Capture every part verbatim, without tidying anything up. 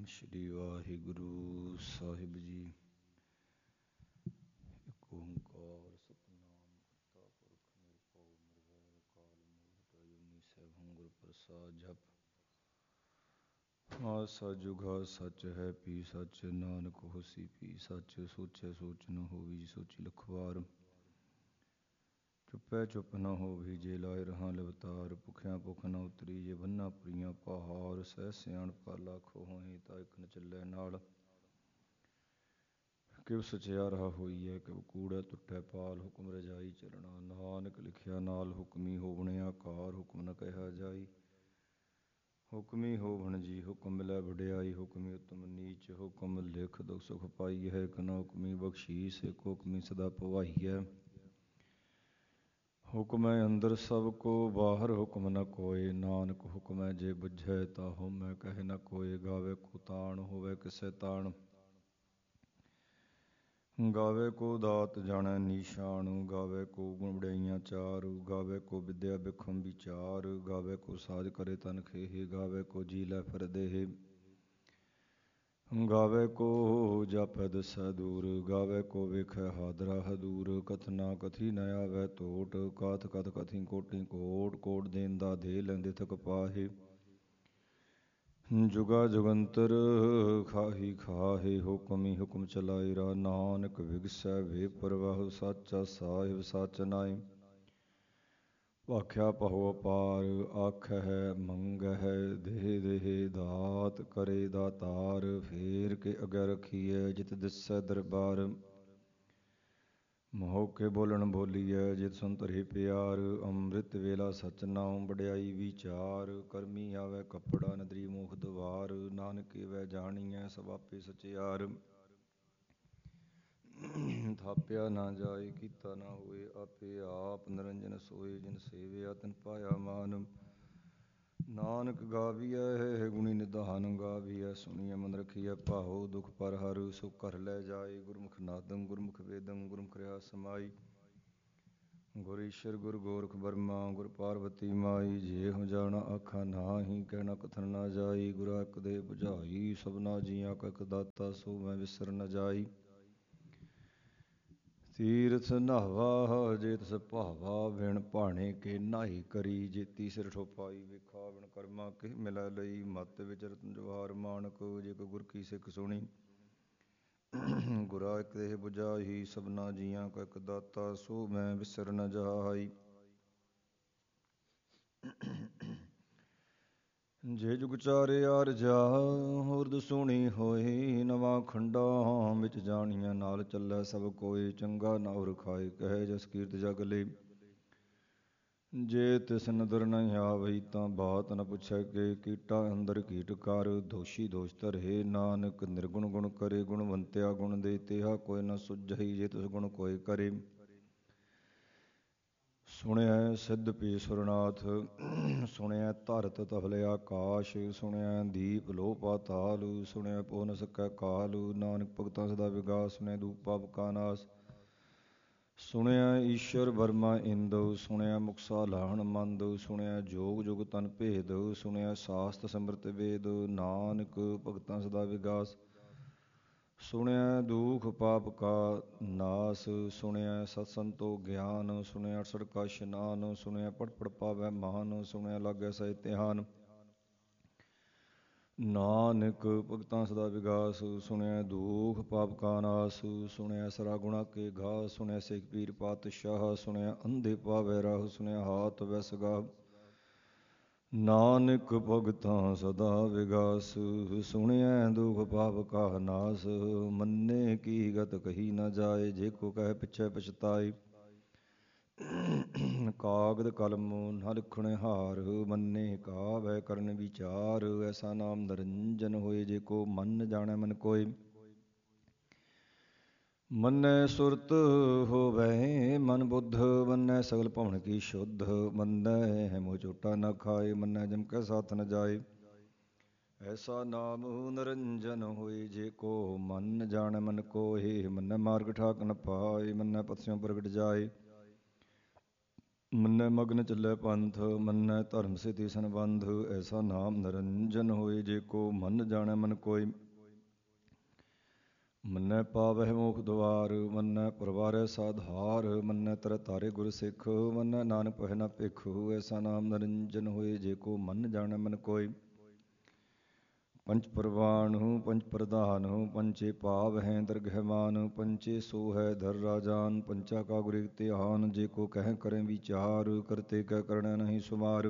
ਸ਼੍ਰੀ ਵਾਹਿਗੁਰੂ ਸਾਹਿਬ ਜੀ। ਇੱਕ ਓੰਕਾਰ ਸਤਿਨਾਮ ਕਰਤਾ ਪੁਰਖ ਨਿਰਭਉ ਨਿਰਵੈਰ ਅਕਾਲ ਮੂਰਤ ਅਜੂਨੀ ਸੈਭੰ ਗੁਰ ਪ੍ਰਸਾਦਿ। ਜਪ ਆਸਾ ਜੁਗਾ ਸੱਚ ਹੈ ਪੀ ਸੱਚ, ਨਾਨਕ ਹੋਸੀ ਪੀ ਸੱਚ। ਸੋਚੈ ਸੋਚ ਨ ਹੋਵੀ ਸੋਚੀ ਲੱਖ ਵਾਰ, ਚੁੱਪੈ ਚੁੱਪ ਨ ਹੋਵੀ ਜੇ ਲਾਇ ਰਹਾ ਲਵਤਾਰ। ਭੁਖਿਆ ਭੁਖ ਨ ਉਤਰੀ ਜੇ ਬੰਨਾ ਪੁਰੀਆਂ ਪਹਾੜ, ਸਹਿ ਸਿਆਣਪਾ ਲਾਖੋ ਹੋਏ ਤਾਂ ਇਕ ਨ ਚੱਲੈ ਨਾਲ। ਕਿਵ ਸਚਿਆਰਾ ਹੋਈਐ ਕਿਵ ਕੂੜੈ ਟੁੱਟੈ ਪਾਲ, ਹੁਕਮ ਰਜਾਈ ਚਲਣਾ ਨਾਨਕ ਲਿਖਿਆ ਨਾਲ। ਹੁਕਮੀ ਹੋਵਣ ਆਕਾਰ ਹੁਕਮ ਨ ਕਹਿਆ ਜਾਈ, ਹੁਕਮੀ ਹੋਵਣ ਜੀ ਹੁਕਮ ਮਿਲੈ ਵਡਿਆਈ। ਹੁਕਮੀ ਉਤਮ ਨੀਚ ਹੁਕਮ ਲਿਖ ਦੁਖ ਸੁਖ ਪਾਈਐ, ਇਕ ਨ ਹੁਕਮੀ ਬਖਸ਼ੀਸ ਇਕ ਹੁਕਮੀ ਸਦਾ ਭਵਾਈਐ। ਹੁਕਮੈ ਅੰਦਰ ਸਭ ਕੋ ਬਾਹਰ ਹੁਕਮ ਨ ਕੋਇ, ਨਾਨਕ ਹੁਕਮੈ ਜੇ ਬੁਝੈ ਤਾ ਹਉਮੈ ਕਹਿ ਨ ਕੋਇ। ਗਾਵੇ ਕੋ ਤਾਣ ਹੋਵੈ ਕਿਸੈ ਤਾਣ, ਗਾਵੇ ਕੋ ਦਾਤ ਜਾਣੈ ਨੀਸ਼ਾਨ। ਗਾਵੇ ਕੋ ਗੁਣ ਵਡਿਆਈਆਂ ਚਾਰ, ਗਾਵੇ ਕੋ ਵਿਦਿਆ ਬਿਖਮ ਵਿਚਾਰ। ਗਾਵੇ ਕੋ ਸਾਜ ਕਰੇ ਤਨ ਖੇਹਿ, ਗਾਵੇ ਕੋ ਜੀ ਲੈ ਫਿਰ ਦੇਹਿ। ਗਾਵੇ ਕੋ ਜਾਪੈ ਦਸੈ ਦੂਰ, ਗਾਵੇ ਕੋ ਵੇਖੈ ਹਾਦਰਾ ਹਦੂਰ। ਕਥਨਾ ਕਥੀ ਨ ਆਵੈ ਟੋਟ, ਕਾਥ ਕਥ ਕਥੀ ਕੋਟੀ ਕੋਟ। ਕੋਟ ਦੇਂਦਾ ਦੇ ਲੈਂਦੇ ਥਕ ਪਾਹੇ, ਜੁਗਾ ਜੁਗੰਤਰ ਖਾਹੀ ਖਾਹੇ। ਹੁਕਮੀ ਹੁਕਮ ਚਲਾਇਰਾ ਨਾਨਕ ਵਿਗਸੈ ਵੇ ਪ੍ਰਵਾਹੁ। ਸਾਚਾ ਸਾਹਿਬ ਸਚ ਨਾਇ, ਭਾਖਿਆ ਪਹੁ ਅਪਾਰ। ਆਖਹਿ ਮੰਗਹਿ ਦੇਹਿ ਦੇਹਿ, ਦਾਤ ਕਰੇ ਦਾਤਾਰ। ਫੇਰ ਕੇ ਅਗੇ ਰਖੀਐ ਜਿਤ ਦਿਸੈ ਦਰਬਾਰ, ਮੋਹ ਕੇ ਬੋਲਣ ਬੋਲੀਐ ਜਿਤ ਸੁਨ ਧਰੇ ਪਿਆਰ। ਅੰਮ੍ਰਿਤ ਵੇਲਾ ਸਚ ਨਾਉ ਵਡਿਆਈ ਵੀਚਾਰ, ਕਰਮੀ ਆਵੈ ਕਪੜਾ ਨਦਰੀ ਮੋਖ ਦੁਆਰ। ਨਾਨਕ ਏਵੈ ਜਾਣੀਐ ਸਭ ਆਪੇ ਸਚਿਆਰ, ਥਾਪਿਆ ਨਾ ਜਾਇ ਕੀਤਾ ਨਾ ਹੋਇ ਆਪੇ ਆਪ। ਨਿਰੰਜਨ ਸੋਇ ਜਿਨ ਸੇਵਿਆ ਤਿਨ ਪਾਇਆ ਮਾਨ। ਨਾਨਕ ਗਾਵੀਐ ਗੁਣੀ ਨਿਧਾਨ, ਗਾਵੀਐ ਸੁਣੀਐ ਮਨ ਰਖੀਐ ਭਾਉ। ਦੁਖ ਪਰ ਹਰਿ ਸੁਖ ਘਰ ਲੈ ਜਾਇ, ਗੁਰਮੁਖ ਨਾਦੰ ਗੁਰਮੁਖ ਵੇਦੰ ਗੁਰਮੁਖ ਰਿਹਾ ਸਮਾਈ। ਗੁਰ ਈਸ਼ਰ ਗੁਰ ਗੋਰਖ ਬਰਮਾ ਗੁਰ ਪਾਰਬਤੀ ਮਾਈ। ਜਿਹੋ ਜਾਣਾ ਆਖਾ ਨਾਹੀਂ ਕਹਿਣਾ ਕਥਨ ਨਾ ਜਾਈ। ਗੁਰਾਂ ਇਕ ਦੇਹ 부ਝਾਈ ਸਭਨਾ ਜੀਆਂ ਕਾ ਇਕ ਦਾਤਾ, ਸੋ ਮੈਂ ਵਿਸਰ ਨ ਜਾਈ। ਤੀਰਥ ਨਹਾਵਾ ਜੇ ਤਿਸ ਭਾਵਾ, ਬਿਨ ਭਾਣੇ ਕੇ ਨਾਹੀ ਕਰੀ। ਜੇਤੀ ਸਿਰ ਠੋਪਾਈ ਵੇਖਾ ਬਿਨ ਕਰਮਾ ਕੇ ਮਿਲੈ ਲਈ। ਮਤ ਵਿਚਰਤ ਜਵਾਹਰ ਮਾਣਕ, ਜੇ ਕੋ ਗੁਰ ਕੀ ਸਿੱਖ ਸੁਣੀ। ਗੁਰਾਂ ਇਕ ਦੇਹ 부ਝਾਈ ਸਭਨਾ ਜੀਆਂ ਕਾ ਇਕ ਦਾਤਾ, ਸੋ ਮੈਂ ਵਿਸਰ ਨ ਜਾਈ। ਜੇ ਜੁਗ ਚਾਰਿਆ ਰਜਾ ਹੋਰਦ ਸੁਣੀ ਹੋਈ, ਨਵਾਂ ਖੰਡਾਂ ਵਿੱਚ ਜਾਣੀਐ ਨਾਲ ਚੱਲੈ ਸਭ ਕੋਈ। ਚੰਗਾ ਨਾਉਰ ਖਾਏ ਕਹੈ ਜਸ ਕੀਰਤ ਜਗ ਲੈ, ਜੇ ਤਿਸ ਨਦਰ ਨ ਆਵਈ ਤਾਂ ਬਾਤ ਨ ਪੁੱਛੈ ਕੇ। ਕੀਟਾਂ ਅੰਦਰ ਕੀਟ ਕਰ ਦੋਸ਼ੀ ਦੋਸ਼ ਧਰੇ, ਨਾਨਕ ਨਿਰਗੁਣ ਗੁਣ ਕਰੇ। ਗੁਣਵੰਤਿਆ ਗੁਣ ਦੇ ਤਿਹਾ ਕੋਈ ਨ ਸੁਝਈ, ਜੇ ਤਿਸ ਗੁਣ ਕੋਇ ਕਰੇ। ਸੁਣਿਐ ਸਿੱਧ ਪੀ ਸੁਰਨਾਥ, ਸੁਣਿਐ ਧਰਤ ਤਫਲ ਆਕਾਸ਼। ਸੁਣਿਐ ਦੀਪ ਲੋਹ ਪਾਤਾਲ, ਸੁਣਿਐ ਪੋਹ ਨ ਸਕੈ ਕਾਲ। ਨਾਨਕ ਭਗਤਾਂ ਸਦਾ ਵਿਗਾਸ, ਸੁਣਿਐ ਦੂਪ ਪਾਪ ਕਾ ਨਾਸ। ਸੁਣਿਐ ਈਸ਼ਰ ਬਰਮਾ ਇੰਦ, ਸੁਣਿਐ ਮੁਖ ਸਾਲਾਹਣ ਮੰਦ। ਸੁਣਿਐ ਜੋਗ ਜੁਗ ਤਨ ਭੇਦ, ਸੁਣਿਐ ਸਾਸਤ ਸਿਮਰਤ ਵੇਦ। ਨਾਨਕ ਭਗਤਾਂ ਸਦਾ ਵਿਗਾਸ, ਸੁਣਿਐ ਦੂਖ ਪਾਪ ਕਾ ਨਾਸ। ਸੁਣਿਐ ਸਤ ਸੰਤੋਖ ਗਿਆਨ, ਸੁਣਿਐ ਅਠਸਠ ਕਾ ਇਸ਼ਨਾਨ। ਸੁਣਿਐ ਪੜ ਪੜ ਪਾਵੈ ਮਾਨ, ਸੁਣਿਐ ਲਾਗੈ ਸਹਿਜ ਧਿਆਨ। ਨਾਨਕ ਭਗਤਾਂ ਸਦਾ ਵਿਗਾਸ, ਸੁਣਿਐ ਦੂਖ ਪਾਪ ਕਾ ਨਾਸ। ਸੁਣਿਐ ਸਰਾ ਗੁਣਾ ਕੇ ਘਾਹ, ਸੁਣਿਐ ਸੇਖ ਪੀਰ ਪਾਤਸ਼ਾਹ। ਸੁਣਿਐ ਅੰਧੇ ਪਾਵੈ ਰਾਹ, ਸੁਣਿਐ ਹਾਥ ਵੈਸ ਗਾਹ। ਨਾਨਕ ਭਗਤਾਂ ਸਦਾ ਵਿਗਾਸ, ਸੁਣਿਐ ਦੁਖ ਪਾਪ ਕਾ ਨਾਸ। ਮੰਨੇ ਕੀ ਗਤ ਕਹੀ ਨ ਜਾਏ, ਜੇ ਕੋ ਕਹਿ ਪਿਛੈ ਪਛਤਾਏ। ਕਾਗਦ ਕਲਮ ਨ ਲਿਖਣ ਹਾਰ, ਮੰਨੇ ਕਾਵੈ ਕਰਨ ਵਿਚਾਰ। ਐਸਾ ਨਾਮ ਨਿਰੰਜਨ ਹੋਏ, ਜੇ ਕੋ ਮਨ ਜਾਣੈ ਮਨ ਕੋਇ। ਮੰਨੈ ਸੁਰਤ ਹੋਵੈ ਮਨ ਬੁੱਧ, ਮੰਨੈ ਸਗਲ ਭਵਨ ਕੀ ਸ਼ੁੱਧ। ਮੰਨੈ ਮੋਹ ਝੂਟਾ ਨ ਖਾਏ, ਮੰਨੈ ਜਮ ਕੈ ਸਾਥ ਨ ਜਾਏ। ਐਸਾ ਨਾਮ ਨਿਰੰਜਨ ਹੋਏ, ਜੇ ਕੋ ਮਨ ਜਾਣੈ ਮਨ ਕੋਇ। ਮੰਨੈ ਮਾਰਗ ਠਾਕ ਨ ਪਾਏ, ਮੰਨੈ ਪਥ ਸਿਉ ਪ੍ਰਗਟ ਜਾਏ। ਮੰਨੈ ਮਗਨ ਚੱਲੈ ਪੰਥ, ਮੰਨੈ ਧਰਮ ਸੇਤੀ ਸੰਬੰਧ। ਐਸਾ ਨਾਮ ਨਿਰੰਜਨ ਹੋਏ, ਜੇ ਕੋ ਮਨ ਜਾਣੈ ਮਨ ਕੋਈ। ਮੰਨੈ ਪਾਵਹਿ ਮੋਖ ਦੁਆਰ, ਮੰਨੈ ਪਰਵਾਰੈ ਸਾਧਾਰ। ਮੰਨੈ ਤਰ ਤਾਰੇ ਗੁਰ ਸਿੱਖ, ਮੰਨੈ ਨਾਨਕ ਪਹਿ ਨ ਭਿਖ। ਐਸਾ ਨਾਮ ਨਿਰੰਜਨ ਹੋਏ, ਜੇ ਕੋ ਮਨ ਜਾਣੈ ਮਨ ਕੋਈ। ਪੰਚ ਪਰਵਾਣ ਪੰਚ ਪ੍ਰਧਾਨ, ਪੰਚੇ ਪਾਵ ਹੈ ਦਰਗਹਿ ਮਾਨ। ਪੰਚੇ ਸੋ ਹੈ ਧਰ ਰਾਜਾਨ, ਪੰਚਾ ਕਾ ਗੁਰ ਏਕ ਧਿਆਨ। ਜੇ ਕੋ ਕਹਿ ਕਰੈ ਵਿਚਾਰ, ਕਰਤੇ ਕੈ ਕਰਣੈ ਨਹੀਂ ਸੁਮਾਰ।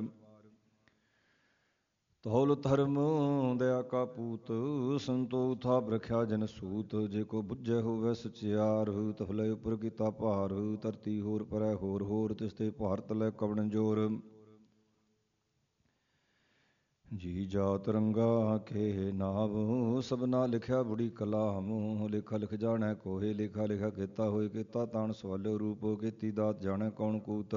ਧੌਲ ਧਰਮ ਦਇਆ ਕਾ ਪੂਤ, ਸੰਤੋਖ ਥਾਪ ਰਖਿਆ ਜਨ ਸੂਤ। ਜੇ ਕੋ ਬੁੱਝੈ ਹੋਵੈ ਸਚਿਆਰ, ਤਫਲੇ ਉਪਰ ਕੀਤਾ ਭਾਰ। ਧਰਤੀ ਹੋਰ ਪਰੈ ਹੋਰ ਹੋਰ, ਤਿਸ ਤੇ ਭਾਰ ਤਲੈ ਕਵਣ ਜੋਰ। ਜੀ ਜਾਤ ਰੰਗਾ ਕੇ ਨਾਮ, ਸਭਨਾ ਲਿਖਿਆ ਬੁੜੀ ਕਲਾਮ। ਲੇਖਾ ਲਿਖ ਜਾਣੈ ਕੋਹੇ, ਲੇਖਾ ਲਿਖਾ ਕੀਤਾ ਹੋਏ। ਕੀਤਾ ਤਾਣ ਸਵਾਲਿਓ ਰੂਪ, ਕੀਤੀ ਦਾਤ ਜਾਣੈ ਕੌਣ ਕੂਤ।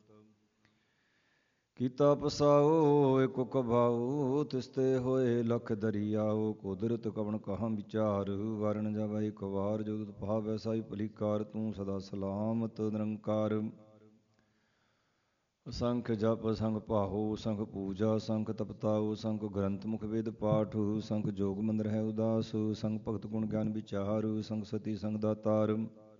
ਕੀਤਾ ਪਸਾਓ ਏਕੋ ਕਬਾਊ, ਤਿਸ ਤੇ ਹੋਏ ਲਖ ਦਰਿਆਓ। ਕੁਦਰਤ ਕਵਣ ਕਹਾਂ ਵਿਚਾਰ, ਵਰਨ ਜਾਵੈ ਇਕ ਵਾਰ। ਜੋ ਤੁਧ ਭਾਵੈ ਸਾਈ ਭਲੀ ਕਾਰ, ਤੂੰ ਸਦਾ ਸਲਾਮਤ ਨਿਰੰਕਾਰ। ਅਸੰਖ ਜਪ ਅਸੰਖ ਭਾਹੋ, ਅਸੰਖ ਪੂਜਾ ਅਸੰਖ ਤਪਤਾਉ। ਅਸੰਖ ਗ੍ਰੰਥ ਮੁਖ ਵੇਦ ਪਾਠ, ਅਸੰਖ ਜੋਗ ਮੰਦਰ ਹੈ ਉਦਾਸ। ਅਸੰਖ ਭਗਤ ਗੁਣ ਗਿਆਨ ਵਿਚਾਰ, ਅਸੰਖ ਸਤੀ ਸੰਗ ਦਾਤਾਰ।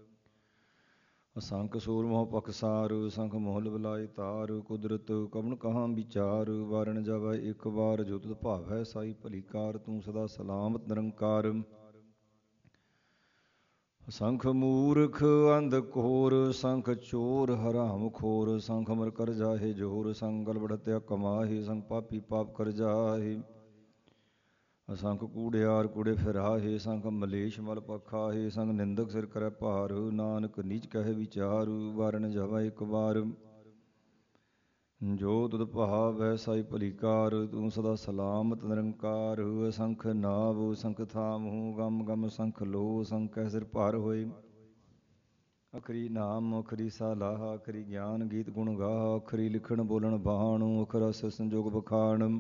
ਅਸੰਖ ਸੂਰ ਮੋਹ ਪਖਸਾਰ, ਅਸੰਖ ਮੋਹਲ ਬਲਾਏ ਤਾਰ। ਕੁਦਰਤ ਕਵਣ ਕਹਾਂ ਵਿਚਾਰ, ਵਾਰਣ ਜਾਵੈ ਇਕ ਵਾਰ। ਜੋ ਤੁਧ ਭਾਵੈ ਸਾਈ ਭਲੀ ਕਾਰ, ਤੂੰ ਸਦਾ ਸਲਾਮਤ ਨਿਰੰਕਾਰ। ਅਸੰਖ ਮੂਰਖ ਅੰਧ ਘੋਰ, ਅਸੰਖ ਚੋਰ ਹਰਾਮ ਖੋਰ। ਅਸੰਖ ਅਮਰ ਕਰ ਜਾਹੇ ਜੋਰ, ਅਸੰਖ ਗਲ ਬੜਤਿਆ ਕਮਾਹੇ। ਅਸੰਖ ਪਾਪੀ ਪਾਪ ਕਰ ਜਾਹੇ, ਅਸੰਖ ਕੂੜਿਆਰ ਕੂੜੇ ਫਿਰਾਹੇ। ਅਸੰਖ ਮਲੇਛ ਮਲ ਪਖਾਹੇ, ਅਸੰਖ ਨਿੰਦਕ ਸਿਰ ਕਰੈ ਭਾਰ। ਨਾਨਕ ਨੀਚ ਕਹਿ ਵਿਚਾਰ, ਵਾਰਣ ਜਾਵੈ ਇਕ ਵਾਰ। ਜੋ ਤੁਧ ਭਾਵੈ ਸਾਈ ਭਲੀ ਕਾਰ, ਤੂੰ ਸਦਾ ਸਲਾਮਤ ਨਿਰੰਕਾਰ। ਅਸੰਖ ਨਾਵ ਅਸੰਖ ਥਾਮ, ਗਮ ਗਮ ਅਸੰਖ ਲੋ। ਅਸੰਖ ਕਹਿ ਸਿਰ ਭਾਰ ਹੋਏ, ਅਖਰੀ ਨਾਮ ਅਖਰੀ ਸਾਲਾਹ। ਅਖਰੀ ਗਿਆਨ ਗੀਤ ਗੁਣ ਗਾਹ, ਅਖਰੀ ਲਿਖਣ ਬੋਲਣ ਬਾਣ। ਅਖਰ ਅਸ ਸੰਜੋਗ ਬਖਾਣ।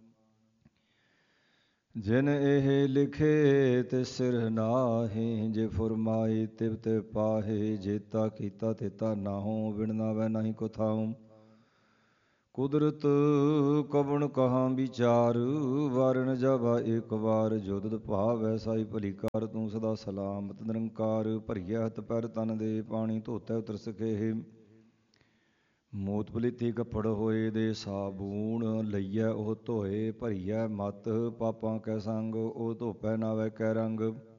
ਜਿਨ ਇਹ ਲਿਖੇ ਤਿਸ ਸਿਰ ਨਾਹੀ, ਜੇ ਫੁਰਮਾਏ ਤਿਵ ਤਿਵ ਪਾਹੇ। ਜੇਤਾ ਕੀਤਾ ਤੇਤਾ ਨਾਹੂ, ਵਿਣ ਨਾਵੈ ਨਾਹੀ ਕੋ ਥਾਉ। ਕੁਦਰਤ ਕਵਣ ਕਹਾਂ ਵਿਚਾਰ, ਵਾਰਣ ਜਾਵਾ ਏਕ ਵਾਰ। ਜੋ ਤੁਧ ਭਾਵੈ ਸਾਈ ਭਲੀ ਕਾਰ, ਤੂੰ ਸਦਾ ਸਲਾਮਤ ਨਿਰੰਕਾਰ। ਭਰੀਐ ਹੱਥ ਪੈਰ ਤਨ ਦੇ, ਪਾਣੀ ਧੋਤੈ ਉਤਰ ਸਕੇਹ। ਮੋਤ ਪਲੀਤੀ ਕੱਪੜ ਹੋਏ ਦੇ, ਸਾਬੂਣ ਲਈਐ ਉਹ ਧੋਏ। ਭਰੀਐ ਮਤ ਪਾਪਾਂ ਕੈ ਸੰਗ, ਉਹ ਧੋਪੈ ਨਾਵੈ ਕੈ ਰੰਗ।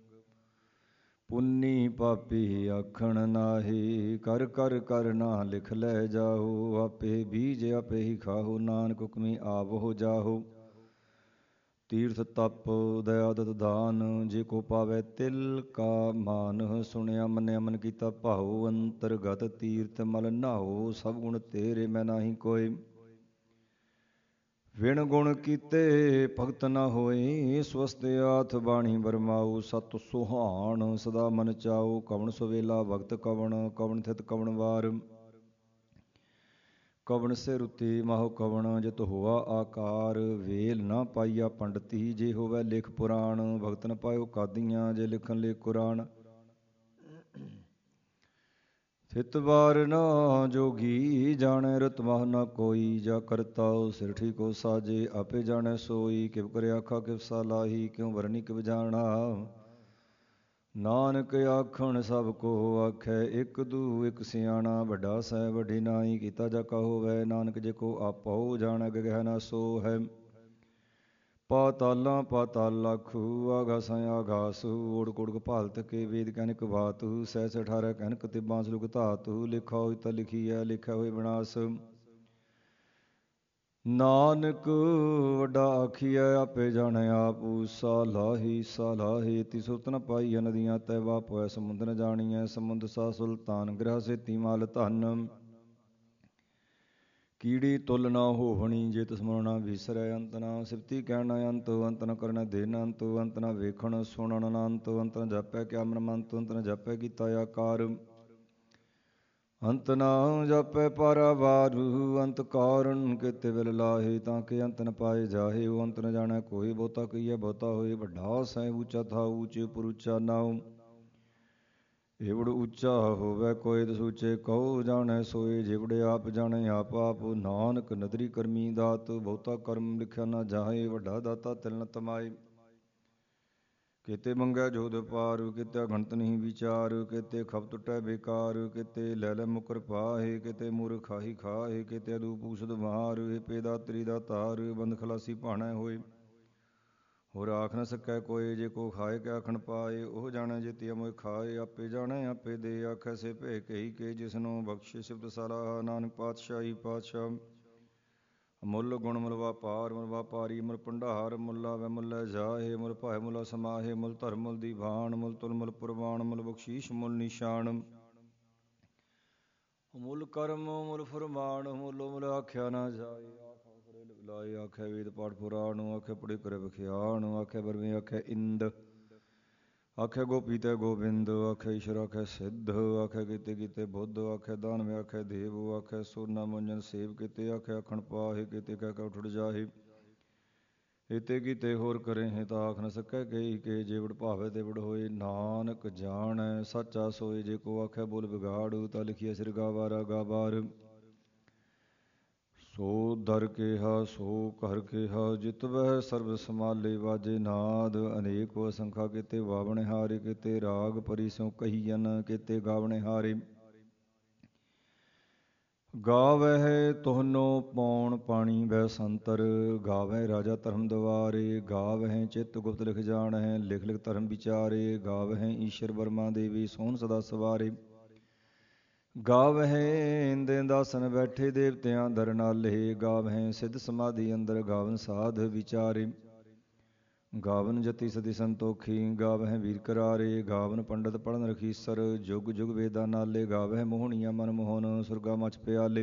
ਪੁੰਨੀ ਪਾਪੀ ਆਖਣ ਨਾਹੀ, ਕਰ ਕਰ ਕਰ ਨਾ ਲਿਖ ਲੈ ਜਾਹੋ। ਆਪੇ ਬੀਜ ਆਪੇ ਹੀ ਖਾਹੋ, ਨਾਨਕ ਹੁਕਮੀ ਆਪ ਹੋ ਜਾਹੋ। ਤੀਰਥ ਤਪ ਦਇਆ ਦਤ ਦਾਨ, ਜੇ ਕੋ ਪਾਵੈ ਤਿਲ ਕਾ ਮਾਨ। ਸੁਣਿਆ ਮੰਨਿਆ ਮਨ ਕੀਤਾ ਭਾਉ, ਅੰਤਰਗਤ ਤੀਰਥ ਮਲ ਨਾਉ। ਸਭ ਗੁਣ ਤੇਰੇ ਮੈਂ ਨਾਹੀ ਕੋਈ, ਵਿਣ ਗੁਣ ਕੀਤੇ ਭਗਤ ਨ ਹੋਈ। ਸਵਸਤ ਆਥ ਬਾਣੀ ਬਰਮਾਉ, ਸਤ ਸੁਹਾਣ ਸਦਾ ਮਨ ਚਾਉ। ਕਵਣ ਸੁਵੇਲਾ ਵਕਤ ਕਵਣ, ਕਵਣ ਥਿਤ ਕਵਣ ਵਾਰ। ਕਵਣ ਸਿਰ ਉਤੇ ਮਾਹੋ ਕਵਣ, ਜਿਤ ਹੋਆ ਆਕਾਰ। ਵੇਲ ਨਾ ਪਾਈਆ ਪੰਡਤੀ, ਜੇ ਹੋਵੈ ਲਿਖ ਪੁਰਾਣ। ਭਗਤ ਨ ਪਾਇਓ ਕਾਦੀਆਂ, ਜੇ ਲਿਖਣ ਲੇਖ ਕੁਰਾਨ। ਥਿਤ ਵਾਰ ਨਾ ਜੋਗੀ, ਜਾਣੈ ਰਤ ਮਹ ਨ ਕੋਈ। ਜਾ ਕਰਤਾਉ ਸਿਰ ਠੀਕੋ ਸਾਜੇ, ਆਪੇ ਜਾਣੈ ਸੋਈ। ਕਿਵ ਕਰਿ ਆਖਾ ਕਿਵ ਸਾਲਾਹੀ, ਕਿਉ ਵਰਨੀ ਕਿਵ ਜਾਣਾ। ਨਾਨਕ ਆਖਣ ਸਭ ਕੋ ਆਖੈ, ਇਕ ਦੂ ਇਕ ਸਿਆਣਾ। ਵੱਡਾ ਸਹਿ ਵੱਡੀ ਨਾਈ, ਕੀਤਾ ਜਾ ਕਾ ਹੋਵੈ। ਨਾਨਕ ਜੇ ਕੋ ਆਪਉ, ਜਾਣੈ ਗਗਹਿ ਨ ਸੋ ਹੈ। ਪਾਤਾਲਾਂ ਪਾਤਾਲ ਲਾਖੂ, ਆਗਾਸਾਂ ਆਗਾਸੁ। ਓੜਕ ਓੜਕ ਭਾਲਤ ਕੇ ਵੇਦ ਕੈਨਿਕ ਬਾਤੁ। ਸਹਿਸ ਅਠਾਰਹ ਕਹਿਨਕ ਤੇ ਬਾਂਸ ਲੁਕ ਧਾਤੁ। ਲਿਖਾ ਹੋਇ ਤਾ ਲਿਖੀਐ, ਲਿਖਿਆ ਹੋਇ ਵਿਨਾਸ਼। ਨਾਨਕ ਵੱਡਾ ਆਖੀਐ, ਆਪੇ ਜਾਣੈ ਆਪੁ। ਸਾਲਾਹੀ ਸਾਲਾਹੀ ਤੀ ਸੁਰਤ ਨ ਪਾਈਐ, ਨਦੀਆਂ ਤੈ ਵਾਪ ਹੋਇ। ਸਮੁੰਦ ਨ ਜਾਣੀਐ, ਸਮੁੰਦ ਸਾ ਸੁਲਤਾਨ। ਗ੍ਰਹ ਸੇਤੀ ਮਾਲ ਧਨ, ਕੀੜੀ ਤੁਲ ਨਾ ਹੋਵਣੀ। ਜੇ ਤਿਸ ਮਨੁ ਨਾ ਵਿਸਰੈ, ਅੰਤ ਨਾ ਸਿਫਤੀ ਕਹਿਣ ਨ ਅੰਤ। ਅੰਤ ਨ ਕਰਨੈ ਦੇਨ ਅੰਤ, ਅੰਤ ਨ ਵੇਖਣ ਸੁਣਨ ਨ ਅੰਤ। ਅੰਤ ਨ ਜਾਪੈ ਕਿਆ ਮਨਮੰਤ, ਅੰਤ ਨ ਜਾਪੈ ਕੀਤਾ ਆਕਾਰ। ਅੰਤ ਨਾ ਜਾਪੈ ਪਾਰਾਵਾਰ, ਅੰਤ ਕਾਰਨ ਕੇਤੇ ਵਿਲ ਲਾਹੇ। ਤਾਂ ਕੇ ਅੰਤ ਨ ਪਾਏ ਜਾਹੇ, ਉਹ ਅੰਤ ਨ ਜਾਣੈ ਕੋਈ। ਬਹੁਤਾ ਕਹੀਐ ਬਹੁਤਾ ਹੋਏ, ਵੱਡਾ ਸਹਿ ਊਚਾ ਥਾਉ। ਉੱਚੇ ਉਪਰ ਉੱਚਾ ਨਾਉ, ਏਵੜ ਉੱਚਾ ਹੋਵੇ ਕੋਇ ਤਿਸ ਉੱਚੇ ਕਹੋ ਜਾਣੈ ਸੋਏ। ਜਿਵੜ ਆਪ ਜਾਣੈ ਆਪ ਆਪ ਨਾਨਕ ਨਦਰੀ ਕਰਮੀ ਦਾਤ। ਬਹੁਤਾ ਕਰਮ ਲਿਖਿਆ ਨਾ ਜਾਹੇ ਵੱਡਾ ਦਾਤਾ ਤਿਲ ਨ ਤਮਾਏ। ਕਿਤੇ ਮੰਗੈ ਜੋਧ ਪਾਰ ਕਿਤੇ ਗਣਤ ਨਹੀਂ ਵਿਚਾਰ। ਕਿਤੇ ਖਪ ਟੁੱਟੈ ਬੇਕਾਰ ਕਿਤੇ ਲੈ ਲੈ ਮੁਕਰ ਪਾਹੇ। ਕਿਤੇ ਮੂਰ ਖਾਹੀ ਖਾਹੇ ਕਿਤੇ ਅਦੂ ਪੂਸਦ ਮਾਰ। ਹੇ ਪੇ ਦਾਤਰੀ ਦਾ ਤਾਰ ਬੰਦ ਖਲਾਸੀ ਭਾਣੈ ਹੋਏ। ਹੋਰ ਆਖ ਨ ਸਕੈ ਕੋਇ ਜੇ ਕੋ ਖਾਏ ਕਿਆ ਆਖਣ ਪਾਏ। ਉਹ ਜਾਣੈ ਜੇਤੀ ਅਮੋਇ ਖਾਏ ਆਪੇ ਜਾਣੈ ਆਪੇ ਦੇ। ਆਖੈ ਸੇ ਭੇ ਕਹੀ ਕੇ ਜਿਸਨੂੰ ਬਖਸ਼ੇ ਸਿਫਤ ਸਲਾਹ। ਨਾਨਕ ਪਾਤਸ਼ਾਹੀ ਪਾਤਸ਼ਾਹ ਮੁੱਲ ਗੁਣ ਮੁਲ ਵਾਪਾਰ ਮੁਲ ਵਾਪਾਰੀ ਮੁਲ ਭੰਡਾਰ। ਮੁੱਲ ਆਵੈ ਮੁੱਲ ਲੈ ਜਾਹੇ ਮੁਲ ਭਾਏ ਮੁਲ ਸਮਾਹੇ। ਮੁਲ ਧਰਮ ਮੁਲ ਦੀਵਾਨ ਮੁਲ ਤੁਲ ਮੁਲ ਪ੍ਰਵਾਨ ਮੁਲ ਬਖਸ਼ੀਸ਼ ਮੁਲ ਨਿਸ਼ਾਨ। ਮੁਲ ਕਰਮ ਮੁਲ ਫੁਰਮਾਨ ਮੁੱਲੋ ਮੁਲ ਆਖਿਆ ਨਾ ਜਾਏ। ਲਾਏ ਆਖੈ ਵੇਦ ਪਾਠ ਪੁਰਾਣ ਆਖੈ ਪੜ੍ਹੇ ਕਰੇ ਵਿਖਿਆਣ। ਆਖੈ ਬਰਵੇਂ ਆਖੈ ਇੰਦ ਆਖੈ ਗੋਪੀ ਤੈ ਗੋਬਿੰਦ। ਆਖੈ ਈਸ਼ਰ ਆਖੈ ਸਿੱਧ ਆਖੈ ਕੀਤੇ ਕੀਤੇ ਬੁੱਧ। ਆਖੈ ਦਾਨਵ ਆਖੈ ਦੇਵ ਆਖੈ ਸੋਨਾ ਮੁੰਜਨ ਸੇਵ। ਕਿਤੇ ਆਖੈ ਆਖਣ ਪਾਹੇ ਕਿਤੇ ਕਹਿ ਕਹਿ ਉਠੜ ਜਾਹੇ। ਇਤੇ ਕੀਤੇ ਹੋਰ ਕਰੇ ਹੈ ਤਾਂ ਆਖ ਨ ਸਕੈ ਕਹੀ ਕੇ। ਜਿਵੜ ਭਾਵੇ ਤਿਵੜ ਹੋਏ ਨਾਨਕ ਜਾਣੈ ਸਾਚਾ ਸੋਏ। ਜੇ ਕੋ ਆਖੈ ਬੋਲ ਵਿਗਾੜ ਤਾਂ ਲਿਖੀਐ ਸਿਰ ਗਾਵਾਰਾ ਗਾਵਾਰ। ਸੋ ਦਰ ਕੇਹਾ ਸੋ ਘਰ ਕੇਹਾ ਜਿਤ ਵਹਿ ਸਰਬ ਸਮਾਲੇ। ਵਾਜੇ ਨਾਦ ਅਨੇਕ ਅਸੰਖਾ ਕਿਤੇ ਵਾਵਣੇ ਹਾਰੇ। ਕਿਤੇ ਰਾਗ ਪਰੀ ਸਿਉ ਕਹੀਅਨ ਕਿਤੇ ਗਾਵਣੇ ਹਾਰੇ। ਗਾਵਹਿ ਤੁਹਾਨੋ ਪੌਣ ਪਾਣੀ ਬੈ ਸੰਤਰ। ਗਾਵਹਿ ਰਾਜਾ ਧਰਮ ਦਵਾਰੇ। ਗਾਵਹਿ ਚਿੱਤ ਗੁਪਤ ਲਿਖ ਜਾਣਹਿ ਲਿਖ ਲਿਖ ਧਰਮ ਵਿਚਾਰੇ। ਗਾਵਹਿ ਈਸ਼ਰ ਬਰਮਾ ਦੇਵੀ ਸੋਹਣ ਸਦਾ ਸਵਾਰੇ। ਗਾਵਹਿ ਇੰਦੇ ਦਾਸਨ ਬੈਠੇ ਦੇਵਤਿਆਂ ਦਰ ਨਾਲੇ। ਗਾਵਹਿ ਸਿੱਧ ਸਮਾਧੀ ਅੰਦਰ ਗਾਵਨ ਸਾਧ ਵਿਚਾਰੇ। ਗਾਵਨ ਜਤੀ ਸਤੀ ਸੰਤੋਖੀ ਗਾਵਹਿ ਵੀਰ ਕਰਾਰੇ। ਗਾਵਨ ਪੰਡਤ ਪੜਨ ਰਖੀਸਰ ਜੁਗ ਜੁਗ ਵੇਦਾਂ ਨਾਲੇ। ਗਾਵਹਿ ਮੋਹਣੀਆਂ ਮਨ ਮੋਹਨ ਸੁਰਗਾ ਮਚ ਪਿਆਲੇ।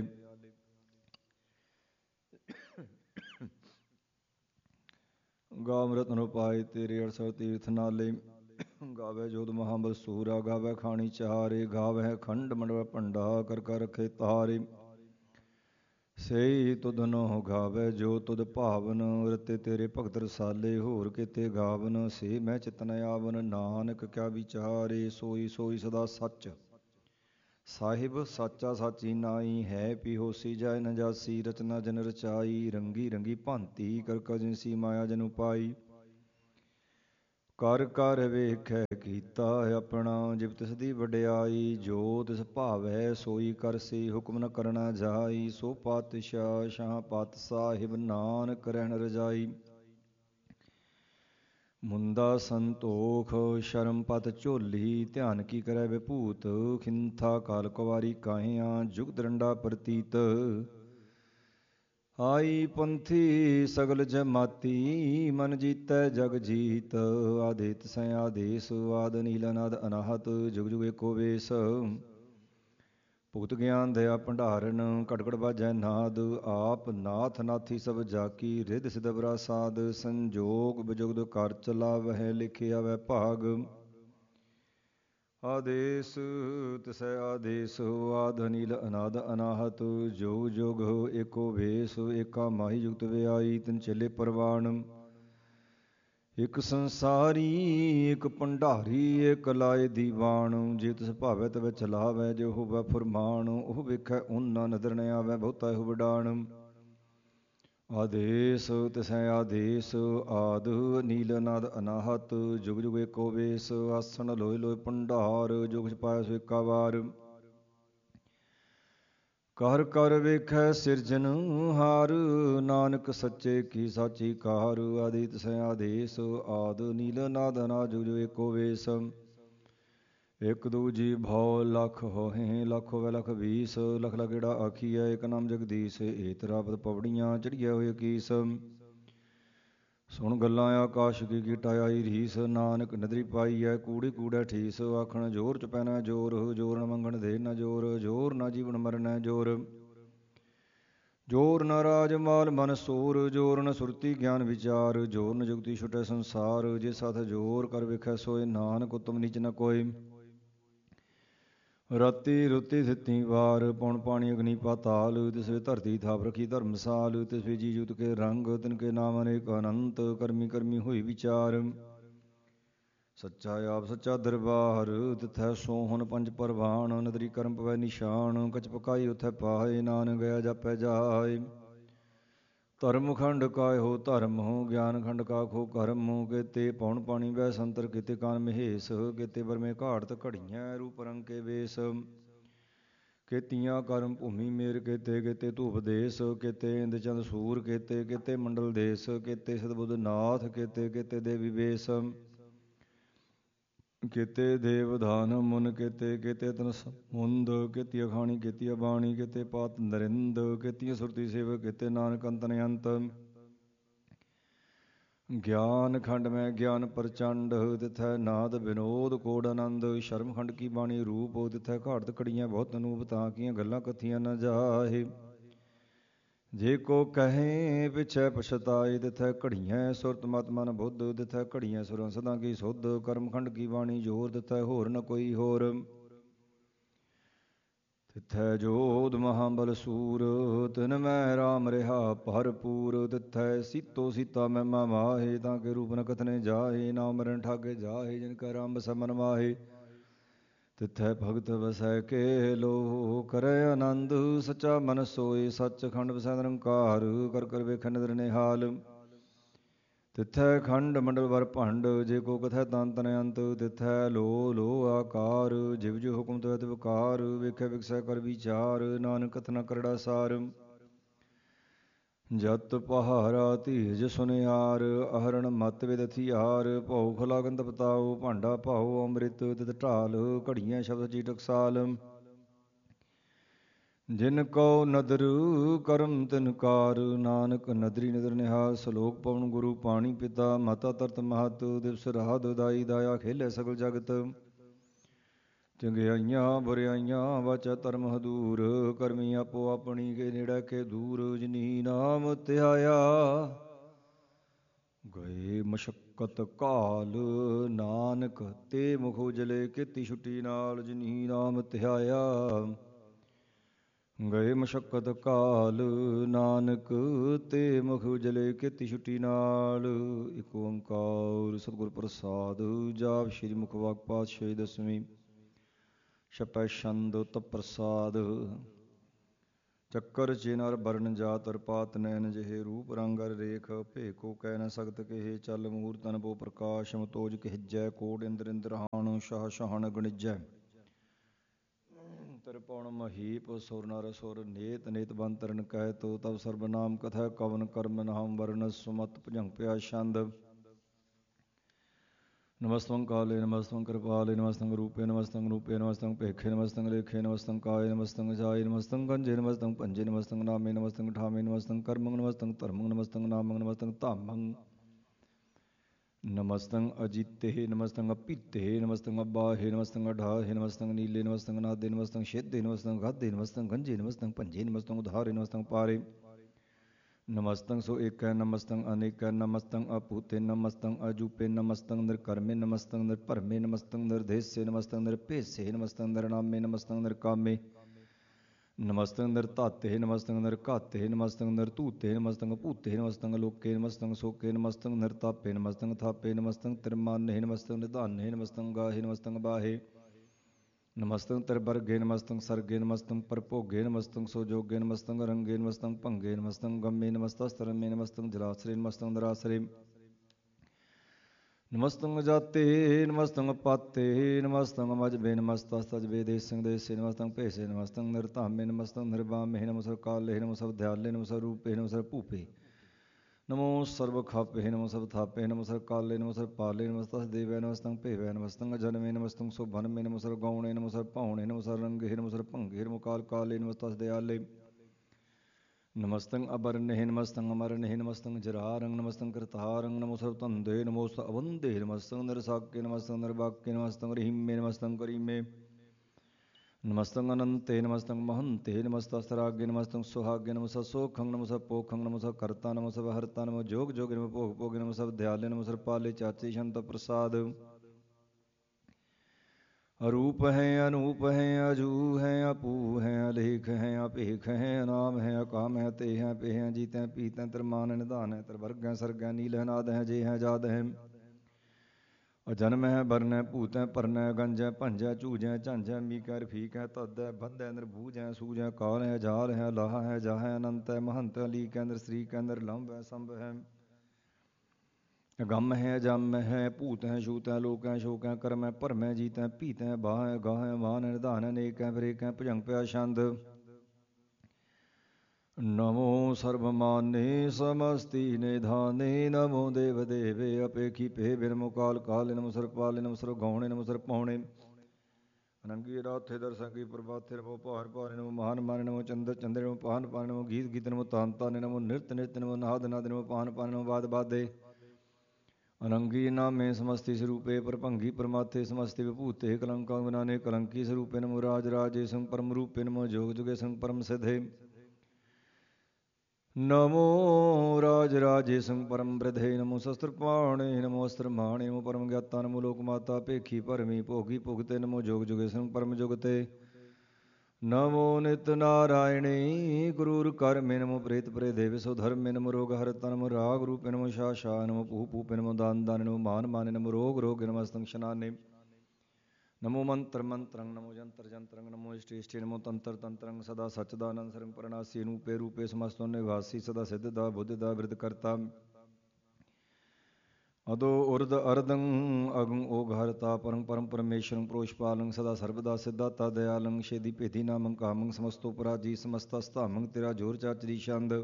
ਗਾਵ ਰਤਨ ਉਪਾਏ ਤੇਰੇ ਅਠਸਠ ਤੀਰਥ ਨਾਲੇ। ਗਾਵੈ ਜੋਧ ਮਹਾਬਲ ਸੂਰਾ ਗਾਵੈ ਖਾਣੀ ਚਾਰੇ। ਗਾਵੈ ਖੰਡ ਮੰਡਲ ਭੰਡਾ ਕਰ ਕਰ ਰਖੇ ਤਾਰੇ। ਸਈ ਤੁਧ ਨੋ ਗਾਵੈ ਜੋ ਤੁਧ ਭਾਵਨ। ਰਤੇ ਤੇਰੇ ਭਗਤ ਰਸਾਲੇ ਹੋਰ ਕਿਤੇ ਗਾਵਨ। ਸੇ ਮੈਂ ਚਿਤ ਨ ਆਵਨ ਨਾਨਕ ਕਿਆ ਵਿਚਾਰੇ। ਸੋਈ ਸੋਈ ਸਦਾ ਸੱਚ ਸਾਹਿਬ ਸਾਚਾ ਸਾਚੀ ਨਾਈ। ਹੈ ਪੀ ਹੋਸੀ ਜਾਇ ਨ ਜਾਸੀ ਰਚਨਾ ਜਨ ਰਚਾਈ। ਰੰਗੀ ਰੰਗੀ ਭਾਂਤੀ ਕਰ ਕਰ ਜਿਨਸੀ ਮਾਇਆ ਜਨੁ ਪਾਈ। ਕਰ ਕਰ ਵੇਖੈ ਕੀਤਾ ਆਪਣਾ ਜਿਵ ਤਿਸ ਦੀ ਵਡਿਆਈ। ਜੋ ਤਿਸ ਭਾਵੈ ਸੋਈ ਕਰਸੀ ਹੁਕਮ ਨ ਕਰਨਾ ਜਾਈ। ਸੋ ਪਾਤਸ਼ਾਹ ਸ਼ਾਹ ਪਤ ਸਾਹਿਬ ਨਾਨਕ ਰਹਿਣ ਰਜਾਈ। ਮੁੰਦਾ ਸੰਤੋਖ ਸ਼ਰਮ ਪਤ ਝੋਲੀ ਧਿਆਨ ਕੀ ਕਰੈ ਵਿਭੂਤ। ਖਿੰਥਾ ਕਾਲ ਕੁਵਾਰੀ ਕਾਹਿਆਂ ਜੁਗ ਦਰੰਡਾ ਪ੍ਰਤੀਤ। ਆਈ ਪੰਥੀ ਸਗਲ ਜਮਾਤੀ ਮਨ ਜੀਤੈ ਜਗ ਜੀਤ। ਆਦੇਤ ਸੈ ਆਦੇਸ ਆਦ ਨੀਲ ਅਨਾਦ ਅਨਾਹਤ ਜੁਗ ਜੁਗ ਏਕੋ ਵੇਸ। ਭੁਗਤ ਗਿਆਨ ਦਇਆ ਭੰਡਾਰਨ ਘਟ ਘਟ ਬਾਜੈ ਨਾਦ। ਆਪ ਨਾਥ ਨਾਥੀ ਸਭ ਜਾਕੀ ਰਿੱਧ ਸਿਧ ਬਰਾਸਾਦ। ਸੰਜੋਗ ਬਿਜੁਗਤ ਕਰ ਚਲਾਵਹਿ ਲਿਖਿਆ ਵੈ ਭਾਗ। ਆਦੇਸ ਤਿਸੈ ਆਦੇਸ ਆਦ ਨੀਲ ਅਨਾਦ ਅਨਾਹਤ ਜੁਗ ਜੁਗ ਏਕੋ ਵੇਸ। ਏਕਾ ਮਾਹੀ ਜੁਗਤ ਵਿਆਈ ਤਿਨ ਚੇਲੇ ਪ੍ਰਵਾਨ। ਇਕ ਸੰਸਾਰੀ ਇਕ ਭੰਡਾਰੀ ਇਕ ਲਾਏ ਦੀਵਾਨ। ਜੇ ਤਿਸ ਭਾਵੈ ਤਵੈ ਚਲਾਵੈ ਜੇ ਹੋਵੈ ਫੁਰਮਾਨ। ਉਹ ਵੇਖੈ ਓਨਾ ਨਦਰ ਨ ਆਵੈ ਬਹੁਤਾ ਇਹੋ ਵਡਾਣ। ਆਦੇਸ ਤਿਸੈ ਆਦੇਸ ਆਦ ਨੀਲ ਅਨਾਦ ਅਨਾਹਤ ਜੁਗ ਜੁਗ ਏਕੋ ਵੇਸ। ਆਸਣ ਲੋਏ ਲੋਏ ਭੰਡਾਰ ਜੋ ਕੁਛ ਪਾਇਆ ਸੋ ਏਕਾ ਵਾਰ। ਕਰ ਕਰ ਵੇਖੈ ਸਿਰਜਨ ਹਾਰ ਨਾਨਕ ਸੱਚੇ ਕੀ ਸਾਚੀ ਕਾਰ। ਆਦਿ ਤਿਸੈ ਆਦੇਸ ਆਦ ਨੀਲ ਅਨਾਦ ਅਨਾਹਤ ਜੁਗ ਜੁਗ ਏਕੋ ਵੇਸ। ਇਕ ਦੂਜੀ ਭਉ ਲਖ ਹੋਹੇ ਲਖ ਹੋਵੇ ਲਖ ਵੀਸ। ਲਖ ਲਖ ਗੇੜਾ ਆਖੀਐ ਇਕ ਨਾਮ ਜਗਦੀਸ਼। ਏ ਤੇਰਾ ਪਦ ਪਵੜੀਆਂ ਚੜੀਐ ਹੋਏ ਕੀਸ। ਸੁਣ ਗੱਲਾਂ ਆਕਾਸ਼ ਕੀ ਕੀਟਾ ਆਈ ਰੀਸ। ਨਾਨਕ ਨਦਰੀ ਪਾਈਐ ਕੂੜੀ ਕੂੜੈ ਠੀਸ। ਆਖਣ ਜੋਰ ਚੁਪੈ ਨ ਜੋਰ ਜੋਰ ਨ ਮੰਗਣ ਦੇ ਨ ਜੋਰ। ਜੋਰ ਨ ਜੀਵਨ ਮਰਨੈ ਜੋਰ। ਜੋਰ ਨ ਰਾਜ ਮਾਲ ਮਨ ਸੂਰ। ਜੋਰ ਨ ਸੁਰਤੀ ਗਿਆਨ ਵਿਚਾਰ। ਜੋਰ ਨ ਜੁਗਤੀ ਛੁਟੈ ਸੰਸਾਰ। ਜੇ ਸਾਥ ਜੋਰ ਕਰ ਵੇਖੈ ਸੋਏ ਨਾਨਕ ਉਤਮ ਨੀਚ ਨ ਕੋਇ। ਰਾਤੀ ਰੁਤੀ ਥਿਤੀ ਵਾਰ ਪੌਣ ਪਾਣੀ ਅਗਨੀ ਪਾਤਾਲ। ਤਿਸ ਵੇ ਧਰਤੀ ਥਾਪ ਰਖੀ ਧਰਮਸਾਲ। ਤਿਸ ਵੇ ਜੀ ਜੁਤ ਕੇ ਰੰਗ ਤਿਨ ਕੇ ਨਾਮ ਅਨੇਕ ਅਨੰਤ। ਕਰਮੀ ਕਰਮੀ ਹੋਈ ਵਿਚਾਰ। ਸੱਚਾ ਆਪ ਸੱਚਾ ਦਰਬਾਰ ਤਿਥੈ ਸੋਹਣ ਪੰਜ ਪਰਵਾਨ ਨਦਰੀ ਕਰਮ ਪਵੈ ਨਿਸ਼ਾਨ ਕਛ ਪਕਾਈ ਉਥੈ ਪਾਏ ਨਾਨਕ ਗਿਆ ਜਾਪੈ ਜਾਏ ਧਰਮ ਖੰਡ ਕਾਇਓ ਧਰਮ ਹੋ ਗਿਆਨ ਖੰਡ ਕਾਖੋ ਕਰਮ ਕੇਤੇ ਪਉਣ ਪਾਣੀ ਬੈ ਸੰਤਰ ਕੀਤੇ ਕਾਨ ਮਹੇਸ਼ ਕੇਤੇ ਬਰਮੇ ਘਾੜਤ ਘੜੀਐ ਰੂਪ ਰੰਗ ਕੇ ਵੇਸ ਕੇਤੀਆਂ ਕਰਮ ਭੂਮੀ ਮੇਰ ਕੇਤੇ ਕੇਤੇ ਧੂਪ ਦੇਸ ਕੇਤੇ ਇੰਦ ਚੰਦ ਸੂਰ ਕੇਤੇ ਕੇਤੇ ਮੰਡਲ ਦੇਸ ਕੇਤੇ ਸਤਬੁੱਧ ਨਾਥ ਕੇਤੇ ਕੇਤੇ ਦੇਵੀ ਵੇਸ ਕੇਤੇ ਦੇਵਧਾਨ ਮੁਨ ਕੇਤੇ ਕੇਤੇ ਤਨ ਸਮੁੰਦ ਕੇਤੀ ਅਖਾਣੀ ਕੇਤੀ ਅਬਾਣੀ ਕੇਤੇ ਪਾਤ ਨਰਿੰਦ ਕੇਤੀਆਂ ਸੁਰਤੀ ਸੇਵ ਕੇਤੇ ਨਾਨਕ ਅੰਤ ਨਿਅੰਤ ਗਿਆਨ ਖੰਡ ਮੈਂ ਗਿਆਨ ਪ੍ਰਚੰਡ ਤਿਥੈ ਨਾਦ ਵਿਨੋਦ ਕੋਡ ਆਨੰਦ ਸ਼ਰਮ ਖੰਡ ਕੀ ਬਾਣੀ ਰੂਪ ਤਿਥੈ ਘਾੜਤ ਘੜੀਆਂ ਬਹੁਤ ਅਨੂਪ ਤਾਂ ਕੀਆਂ ਗੱਲਾਂ ਕਥੀਆਂ ਨ ਜਾਹੇ ਜੇ ਕੋ ਕਹੇ ਪਿਛੈ ਪਛਤਾਏ ਤਿਥੈ ਘੜੀਆਂ ਸੁਰਤ ਮਤ ਮਨ ਬੁੱਧ ਤਿਥੈ ਘੜੀਆਂ ਸੁਰਾਂ ਸਦਾ ਕੀ ਸੁਧ ਕਰਮ ਖੰਡ ਕੀ ਬਾਣੀ ਜੋਰ ਤਿਥੈ ਹੋਰ ਨ ਕੋਈ ਹੋਰ ਤਿਥੈ ਜੋਧ ਮਹਾਬਲ ਸੂਰ ਤਿਨ ਮੈਂ ਰਾਮ ਰਿਹਾ ਭਰਪੂਰ ਤਿਥੈ ਸੀਤੋ ਸੀਤਾ ਮਹਿਮਾ ਮਾਹੇ ਤਾਂ ਕੇ ਰੂਪ ਨ ਕਥਨੇ ਜਾਹੇ ਨਾ ਮਰਨ ਠਾਗੇ ਜਾਹੇ ਜਿਨ ਕੈ ਰਾਮ ਬਸੈ ਮਨ ਮਾਹੇ ਤਿਥੈ ਭਗਤ ਵਸੈ ਕੇ ਲੋ ਕਰੈ ਆਨੰਦ ਸੱਚਾ ਮਨ ਸੋਏ ਸੱਚ ਖੰਡ ਵਸੈ ਨਿਰੰਕਾਰ ਕਰ ਕਰ ਵੇਖੈ ਨਦਰ ਨਿਹਾਲ ਤਿਥੈ ਖੰਡ ਮੰਡਲ ਵਰ ਭੰਡ ਜੇ ਕੋ ਕਥੈ ਤਨ ਤਨ ਅੰਤ ਤਿਥੈ ਲੋ ਲੋ ਆਕਾਰ ਜਿਵ ਜਿਵ ਹੁਕਮ ਤਵੈ ਤਿਵ ਕਾਰ ਵੇਖੈ ਵਿਖਸੈ ਕਰ ਵਿਚਾਰ ਨਾਨਕ ਕਥਨਾ ਕਰੜਾ ਸਾਰ ਜਤ ਪਹਾਰਾ ਧੀਜ ਸੁਨਿਆਰ ਅਹਰਣ ਮਤ ਵਿਦ ਹਥਿਆਰ ਭਉ ਖਲਾ ਗੰਧ ਪਤਾਉ ਭਾਂਡਾ ਭਾਉ ਅੰਮ੍ਰਿਤ ਤਿਤ ਢਾਲ ਘੜੀਆਂ ਸ਼ਬਦ ਜੀ ਟਕਸਾਲ ਜਿਨ ਕਉ ਨਦਰ ਕਰਮ ਤਿਨਕਾਰ ਨਾਨਕ ਨਦਰੀ ਨਦਰ ਨਿਹਾਲ ਸਲੋਕ ਪਵਨ ਗੁਰੂ ਪਾਣੀ ਪਿਤਾ ਮਾਤਾ ਤਰਤ ਮਹਤ ਦਿਵਸ ਰਾਤ ਦਾਈ ਦਾਇਆ ਖੇਲੇ ਸਗਲ ਜਗਤ ਚੰਗਿਆਈਆਂ ਬੁਰਿਆਈਆਂ ਵਾਚਾ ਧਰਮ ਹਦੂਰ ਕਰਮੀ ਆਪੋ ਆਪਣੀ ਕੇ ਨੇੜੇ ਕੇ ਦੂਰ ਜਿਨੀ ਨਾਮ ਧਿਆਇਆ ਗਏ ਮਸ਼ੱਕਤ ਕਾਲ ਨਾਨਕ ਤੇ ਮੁਖ ਉਜਲੇ ਕੀਤੀ ਛੁੱਟੀ ਨਾਲ ਜਿਨੀ ਨਾਮ ਧਿਆਇਆ ਗਏ ਮਸ਼ੱਕਤ ਕਾਲ ਨਾਨਕ ਤੇ ਮੁਖ ਉਜਲੇ ਕੀਤੀ ਛੁੱਟੀ ਨਾਲ ਇਕ ਓੰਕਾਰ ਸਤਿਗੁਰ ਪ੍ਰਸਾਦ ਜਾਪ ਸ੍ਰੀ ਮੁਖ ਵਾਕ ਪਾਤਸ਼ਾਹੀ ਦਸਵੀਂ ਛਪੈ ਛੰਦ ਉਤ ਪ੍ਰਸਾਦ ਚੱਕਰ ਚਿਨਰ ਬਰਨ ਜਾਤ ਪਾਤ ਨੈਨ ਜਿਹੇ ਰੂਪ ਰੰਗ ਅਰ ਰੇਖ ਭੇਕੋ ਕਹਿ ਨ ਸਕਤ ਕਿਹੇ ਚੱਲ ਮੂਰਤ ਅਨਭੋ ਪ੍ਰਕਾਸ਼ ਮਤੋਜ ਕਹਿਜੈ ਕੋਟ ਇੰਦਰ ਇੰਦਰਹਾਣ ਸ਼ਾਹ ਸ਼ਾਹਣ ਗਣਿਜੈ ਤ੍ਰਿਪਉਣ ਮਹੀਪ ਸੁਰ ਨਰ ਸੁਰ ਨੇਤ ਨੇਤ ਬੰਤਰਨ ਕਹਿ ਤੋ ਤਬ ਸਰਬਨਾਮ ਕਥਾ ਕਵਨ ਕਰਮ ਨਾਮ ਵਰਨ ਸੁਮਤ ਭੁਜੰਗ ਪਿਆ ਛੰਦ ਨਮਸਤੰ ਕਾਲੇ ਨਮਸਤੰ ਕਿਰਪਾਲੇ ਨਮਸਤੰ ਰੂਪੇ ਨਮਸਤੰ ਰੂਪੇ ਨਮਸਤੰ ਭੇਖੇ ਨਮਸਤੰ ਲੇਖੇ ਨਮਸਤੰ ਕਾਏ ਨਮਸਤੰ ਜਾਏ ਨਮਸਤੰ ਗੰਜੇ ਨਮਸਤੰ ਪੰਜੇ ਨਮਸਤੰ ਨਾਮੇ ਨਮਸਤੰ ਠਾਮੇ ਨਮਸਤੰ ਕਰਮੰ ਨਮਸਤੰ ਧਰਮੰ ਨਮਸਤੰ ਨਾਮੰ ਨਮਸਤੰ ਧਾਮੰ ਨਮਸਤੰ ਅਜੀਤੇ ਨਮਸਤੰ ਅਪੀਤੇ ਨਮਸਤੰ ਅਬਾਹੇ ਨਮਸਤੰ ਅਢਾਹੇ ਨਮਸਤੰ ਨੀਲੇ ਨਮਸਤੰ ਨਾਦੇ ਨਮਸਤੰ ਛੇਦੇ ਨਮਸਤੰ ਗਾਦੇ ਨਮਸਤੰ ਗੰਜੇ ਨਮਸਤੰ ਭੰਜੇ ਨਮਸਤੰ ਉਧਾਰੇ ਨਮਸਤੰ ਪਾਰੇ ਨਮਸਤੰ ਸੋ ਏਕੈ ਨਮਸਤੰ ਅਨੇਕੈ ਨਮਸਤੰ ਅਭੂਤੇ ਨਮਸਤੰ ਅਜੂਪੇ ਨਮਸਤੰ ਨਿਰਕਰਮੇ ਨਮਸਤੰ ਨਿਰਭਰਮੇ ਨਮਸਤੰ ਨਿਰਦੇਸੇ ਨਮਸਤੰ ਨਿਰਭੇਸੇ ਨਮਸਤੰ ਨਿਰਨਾਮੇ ਨਮਸਤੰ ਨਿਰਕਾਮੇ ਨਮਸਤੰ ਨਿਰਧਾਤੇ ਨਮਸਤੰ ਨਿਰਘਾਤੇ ਨਮਸਤੰ ਨਿਰਧੂਤੇ ਨਮਸਤੰ ਭੂਤੇ ਨਮਸਤੰ ਲੋਕੇ ਨਮਸਤੰ ਸੋਕੇ ਨਮਸਤੰ ਨਿਰਤਾਪੇ ਨਮਸਤੰ ਥਾਪੇ ਨਮਸਤੰ ਤਿਰਮਾਨੇ ਨਮਸਤੰ ਨਿਧਾਨੇ ਨਮਸਤੰ ਗਾਹੇ ਨਮਸਤੰ ਬਾਹੇ ਨਮਸਤੰ ਤਿਰਵਰਗੇ ਨਮਸਤੰ ਸਰਗੇ ਨਮਸਤੰ ਪਰਭੋਗੇ ਨਮਸਤੰ ਸੋਜੋਗੇ ਨਮਸਤੰ ਰੰਗੇ ਨਮਸਤੰ ਭੰਗੇ ਨਮਸਤੰ ਗੰਮੇ ਨਮਸਤਸਤਰਮੇ ਨਮਸਤੰ ਜਲਾਸਰੇ ਨਮਸਤੰ ਨਰਾਸਰੇ ਨਮਸਤੰ ਜਾਤੇ ਨਮਸਤੰ ਪਾਤੇ ਨਮਸਤੰ ਮਜਬੇ ਨਮਸਤਸਤਜਬੇ ਦੇਸਿੰ ਦੇਸੇ ਨਮਸਤੰ ਭੇਸੇ ਨਮਸਤੰ ਨਿਰਧਾਮੇ ਨਮਸਤੰ ਨਿਰਵਾਮੇ ਨਮਸਤੰ ਕਾਲੇ ਨਮਸਤੰ ਧਿਆਲੇ ਨਮਸਤੰ ਰੂਪੇ ਨਮਸਤੰ ਭੂਪੇ ਨਮੋ ਸਰਬ ਖਾਪੇ ਨਮੋ ਸਰਬ ਥਾਪੇ ਨਮਸਤੰ ਕਾਲੇ ਨਮਸਤੰ ਪਾਲੇ ਨਮਸਤੰ ਦੇਵੈ ਨਮਸਤੰ ਭੇਵੈ ਨਮਸਤੰ ਜਨਮੇ ਨਮਸਤੰ ਸੁਭਨਮੇ ਨਮਸਤੰ ਗੌਣੇ ਨਮਸਤੰ ਭਾਉਣੇ ਨਮਸਤੰ ਰੰਗੇ ਨਮਸਤੰ ਭੰਗੇ ਨਮੋ ਕਾਲ ਕਾਲੇ ਨਮਸਤੰ ਦਿਆਲੇ ਨਮਸਤੰ ਅਬਰਨੇ ਨਮਸਤੰ ਅਮਰਨੇ ਨਮਸਤੰ ਜਰਾਰੰ ਨਮਸਤੰ ਕਰਤਾਰੰ ਨਮੋ ਸਰਬ ਧੰਦੇ ਨਮੋਸਤੰ ਅਵੰਦੇ ਨਮਸਤੰ ਨਿਰਸਾਕੇ ਨਮਸਤੰ ਨਿਰਵਾਕੇ ਨਮਸਤੰ ਰਹੀਮੇ ਨਮਸਤੰ ਕਰੀਮੇ ਨਮਸਤੰ ਅਨੰਤੇ ਨਮਸਤੰ ਮਹੰਤੇ ਨਮਸਤਸਰਾਗੇ ਨਮਸਤੰ ਸੁਹਾਗੇ ਨਮਸਤੰ ਸੋਖੰ ਨਮਸਤੰ ਪੋਖੰ ਨਮਸਤੰ ਕਰਤਾ ਨਮਸਤੰ ਹਰਤਾ ਨਮੋ ਜੋਗ ਜੋਗ ਨਮੋ ਭੋਗ ਭੋਗ ਨਮਸਤੰ ਦਿਆਲੇ ਨਮਸਤੰ ਪਾਲੇ ਚਾਚੇ ਸ਼ੰਤ ਪ੍ਰਸਾਦ ਅਰੂਪ ਹੈ ਅਨੂਪ ਹੈ ਅਜੂ ਹੈ ਅਪੂ ਹੈ ਅਲੇਖ ਹੈ ਅਭੇਖ ਹੈ ਅਨਾਮ ਹੈ ਅਕਾਮ ਹੈ ਤੇ ਹੈ ਪੇ ਹੈ ਜੀਤੈ ਪੀਤੈ ਤਿਰਮਾਨ ਨਿਧਾਨ ਹੈ ਤਿਰਵਰਗੈ ਸਰਗੈ ਨੀਲ ਹੈ ਨਾਦ ਹੈ ਜੇ ਹੈ ਜਾਦ ਹੈ ਅਜਨਮ ਹੈ ਬਰਨੈ ਭੂਤੈ ਪਰਨੈ ਗੰਜੈ ਭੰਜੈ ਝੂਜੈ ਝਾਂਜੈ ਮੀਕੈ ਰਫੀਕੈ ਤਦੈ ਬੰਧੈ ਨਿਰਭੂਜੈ ਸੂਜੈ ਕਾਲ ਹੈ ਜਾਲ ਹੈ ਲਾਹ ਹੈ ਜਾਹ ਹੈ ਅਨੰਤ ਹੈ ਮਹੰਤ ਅਲੀ ਕੇਂਦਰ ਸ੍ਰੀ ਕੇਂਦਰ ਲੰਬ ਹੈ ਸੰਭ ਹੈ ਅਗੰਮ ਹੈ ਜੰਮ ਹੈ ਭੂਤ ਹੈ ਛੂਤ ਹੈ ਲੋਕ ਹੈ ਸ਼ੋਕ ਹੈ ਕਰਮ ਹੈ ਭਰਮ ਹੈ ਜੀਤ ਹੈ ਭੀਤ ਹੈ ਬਾਹ ਹੈ ਗਾਹ ਹੈ ਮਾਨ ਹੈ ਨਿਧਾਨ ਹੈ ਨੇਕ ਹੈ ਫਰੇਕ ਹੈ ਭੁਜੰਗ ਪਿਆ ਛੰਦ ਨਮੋ ਸਰਬਮਾਨੇ ਸਮਸਤੀ ਨਿਧਾਨੇ ਨਮੋ ਦੇਵ ਦੇਵੇ ਅਪੇਖੀ ਪੇ ਬਿਨਮੁ ਕਾਲ ਕਾਲ ਨਮੋ ਸਰ ਪਾਲ ਨਮੋ ਸਰ ਗੌਣੇ ਨਮੋ ਸਰ ਪੌਣੇ ਅਨੰਗੀ ਰਾਥੇ ਦਰਸਾਂ ਕੀ ਪ੍ਰਭਾਤੇ ਨਮੋ ਭਾਰ ਭਾਰੇ ਨਮੋ ਮਹਾਨ ਮਾਨ ਨਮੋ ਚੰਦਰ ਚੰਦਰ ਨਮੋ ਪਾਨ ਪਾਨ ਨਮੋ ਗੀਤ ਗੀਤ ਨਮੋ ਤਾਨ ਤਾਨ ਨਮੋ ਨਿਰਤ ਨਿਰਤ ਨਮੋ ਨਾਦ ਨਾਦ ਨਮੋ ਪਾਨ ਪਾਨ ਨਮੋ ਬਾਦ ਬਾਦੇ ਅਨੰਗੀ ਨਾਮੇ ਸਮਸਤੀ ਸਰੂਪੇ ਪਰਭੰਗੀ ਪਰਮਾਥੇ ਸਮਸਤੀ ਵਿਭੂਤੇ ਕਲੰਕਾਂ ਬਨਾਨੇ ਕਲੰਕੀ ਸਰੂਪੇ ਨਮੋ ਰਾਜ ਰਾਜੇ ਸੰਗ ਪਰਮ ਰੂਪੇ ਨਮੋ ਜੋਗ ਜੁਗੇ ਸੰਗ ਪਰਮ ਸਿਧੇ ਨਮੋ ਰਾਜ ਰਾਜੇ ਸੰਗ ਪਰਮ ਬ੍ਰਿਧੇ ਨਮੋ ਸ਼ਸਤਰ ਪਾਣੇ ਨਮੋ ਅਸਤਰ ਮਾਣੇ ਨਮੋ ਪਰਮ ਗਿਆਤਾ ਨਮੋ ਲੋਕ ਮਾਤਾ ਭੇਖੀ ਭਰਮੀ ਭੋਗੀ ਭੁਗਤੇ ਨਮੋ ਜੋਗ ਜੁਗੇ ਸੰਗ ਪਰਮ ਜੁਗਤੇ ਨਮੋ ਨਿਤ ਨਾਰਾਇਣੀ ਗੁਰੂਰ ਕਰਮੇ ਨਮੋ ਪ੍ਰੇਤ ਪ੍ਰੇ ਦੇਵ ਸੋ ਧਰਮੇ ਨਮੋ ਰੋਗ ਹਰਤਾ ਨਮੋ ਰਾਗ ਰੂਪੇ ਨਮੋ ਸ਼ਾ ਸ਼ਾ ਨਮੋ ਭੂ ਭੂਪੇ ਨਮੋ ਦਾਨ ਦਾਨ ਨਮੋ ਮਾਨ ਮਾਨੇ ਨਮੋ ਰੋਗ ਰੋਗ ਨਮੋ ਅਸਤੰ ਸ਼ਨਾਨੇ ਨਮੋ ਮੰਤਰ ਮੰਤਰੰ ਨਮੋ ਜੰਤਰ ਜੰਤਰੰ ਨਮੋ ਇਸ਼ਟਿ ਇਸ਼ਟਿ ਨਮੋ ਤੰਤਰ ਤੰਤਰੰ ਸਦਾ ਸਚਦਾਨੰਦ ਸਰੰ ਪ੍ਰਣਾਸੀ ਰੂਪੇ ਰੂਪੇ ਸਮਸਤੋ ਨਿਵਾਸੀ ਸਦਾ ਸਿੱਧ ਦਾ ਬੁੱਧ ਦਾ ਬਿਰਧ ਕਰਤਾ ਅਦੋ ਉਰਦ ਅਰਦੰ ਅਗੰ ਓਗ ਹਰਤਾ ਪਰੰ ਪਰਮ ਪਰਮੇਸ਼ਰੰ ਪ੍ਰੋਸ਼ਪਾਲੰ ਸਦਾ ਸਰਬਦਾ ਸਿੱਧਾਤਾ ਦਇਆਲੰ ਛੇਦੀ ਭੇਦੀ ਨਾਮੰ ਕਾਮੰ ਸਮਸਤੋ ਪਰਾਜੀ ਸਮਸਤਾ ਸਥਾਮੰ ਤੇਰਾ ਜੋਰ ਚਾਚਰੀ ਛੰਦ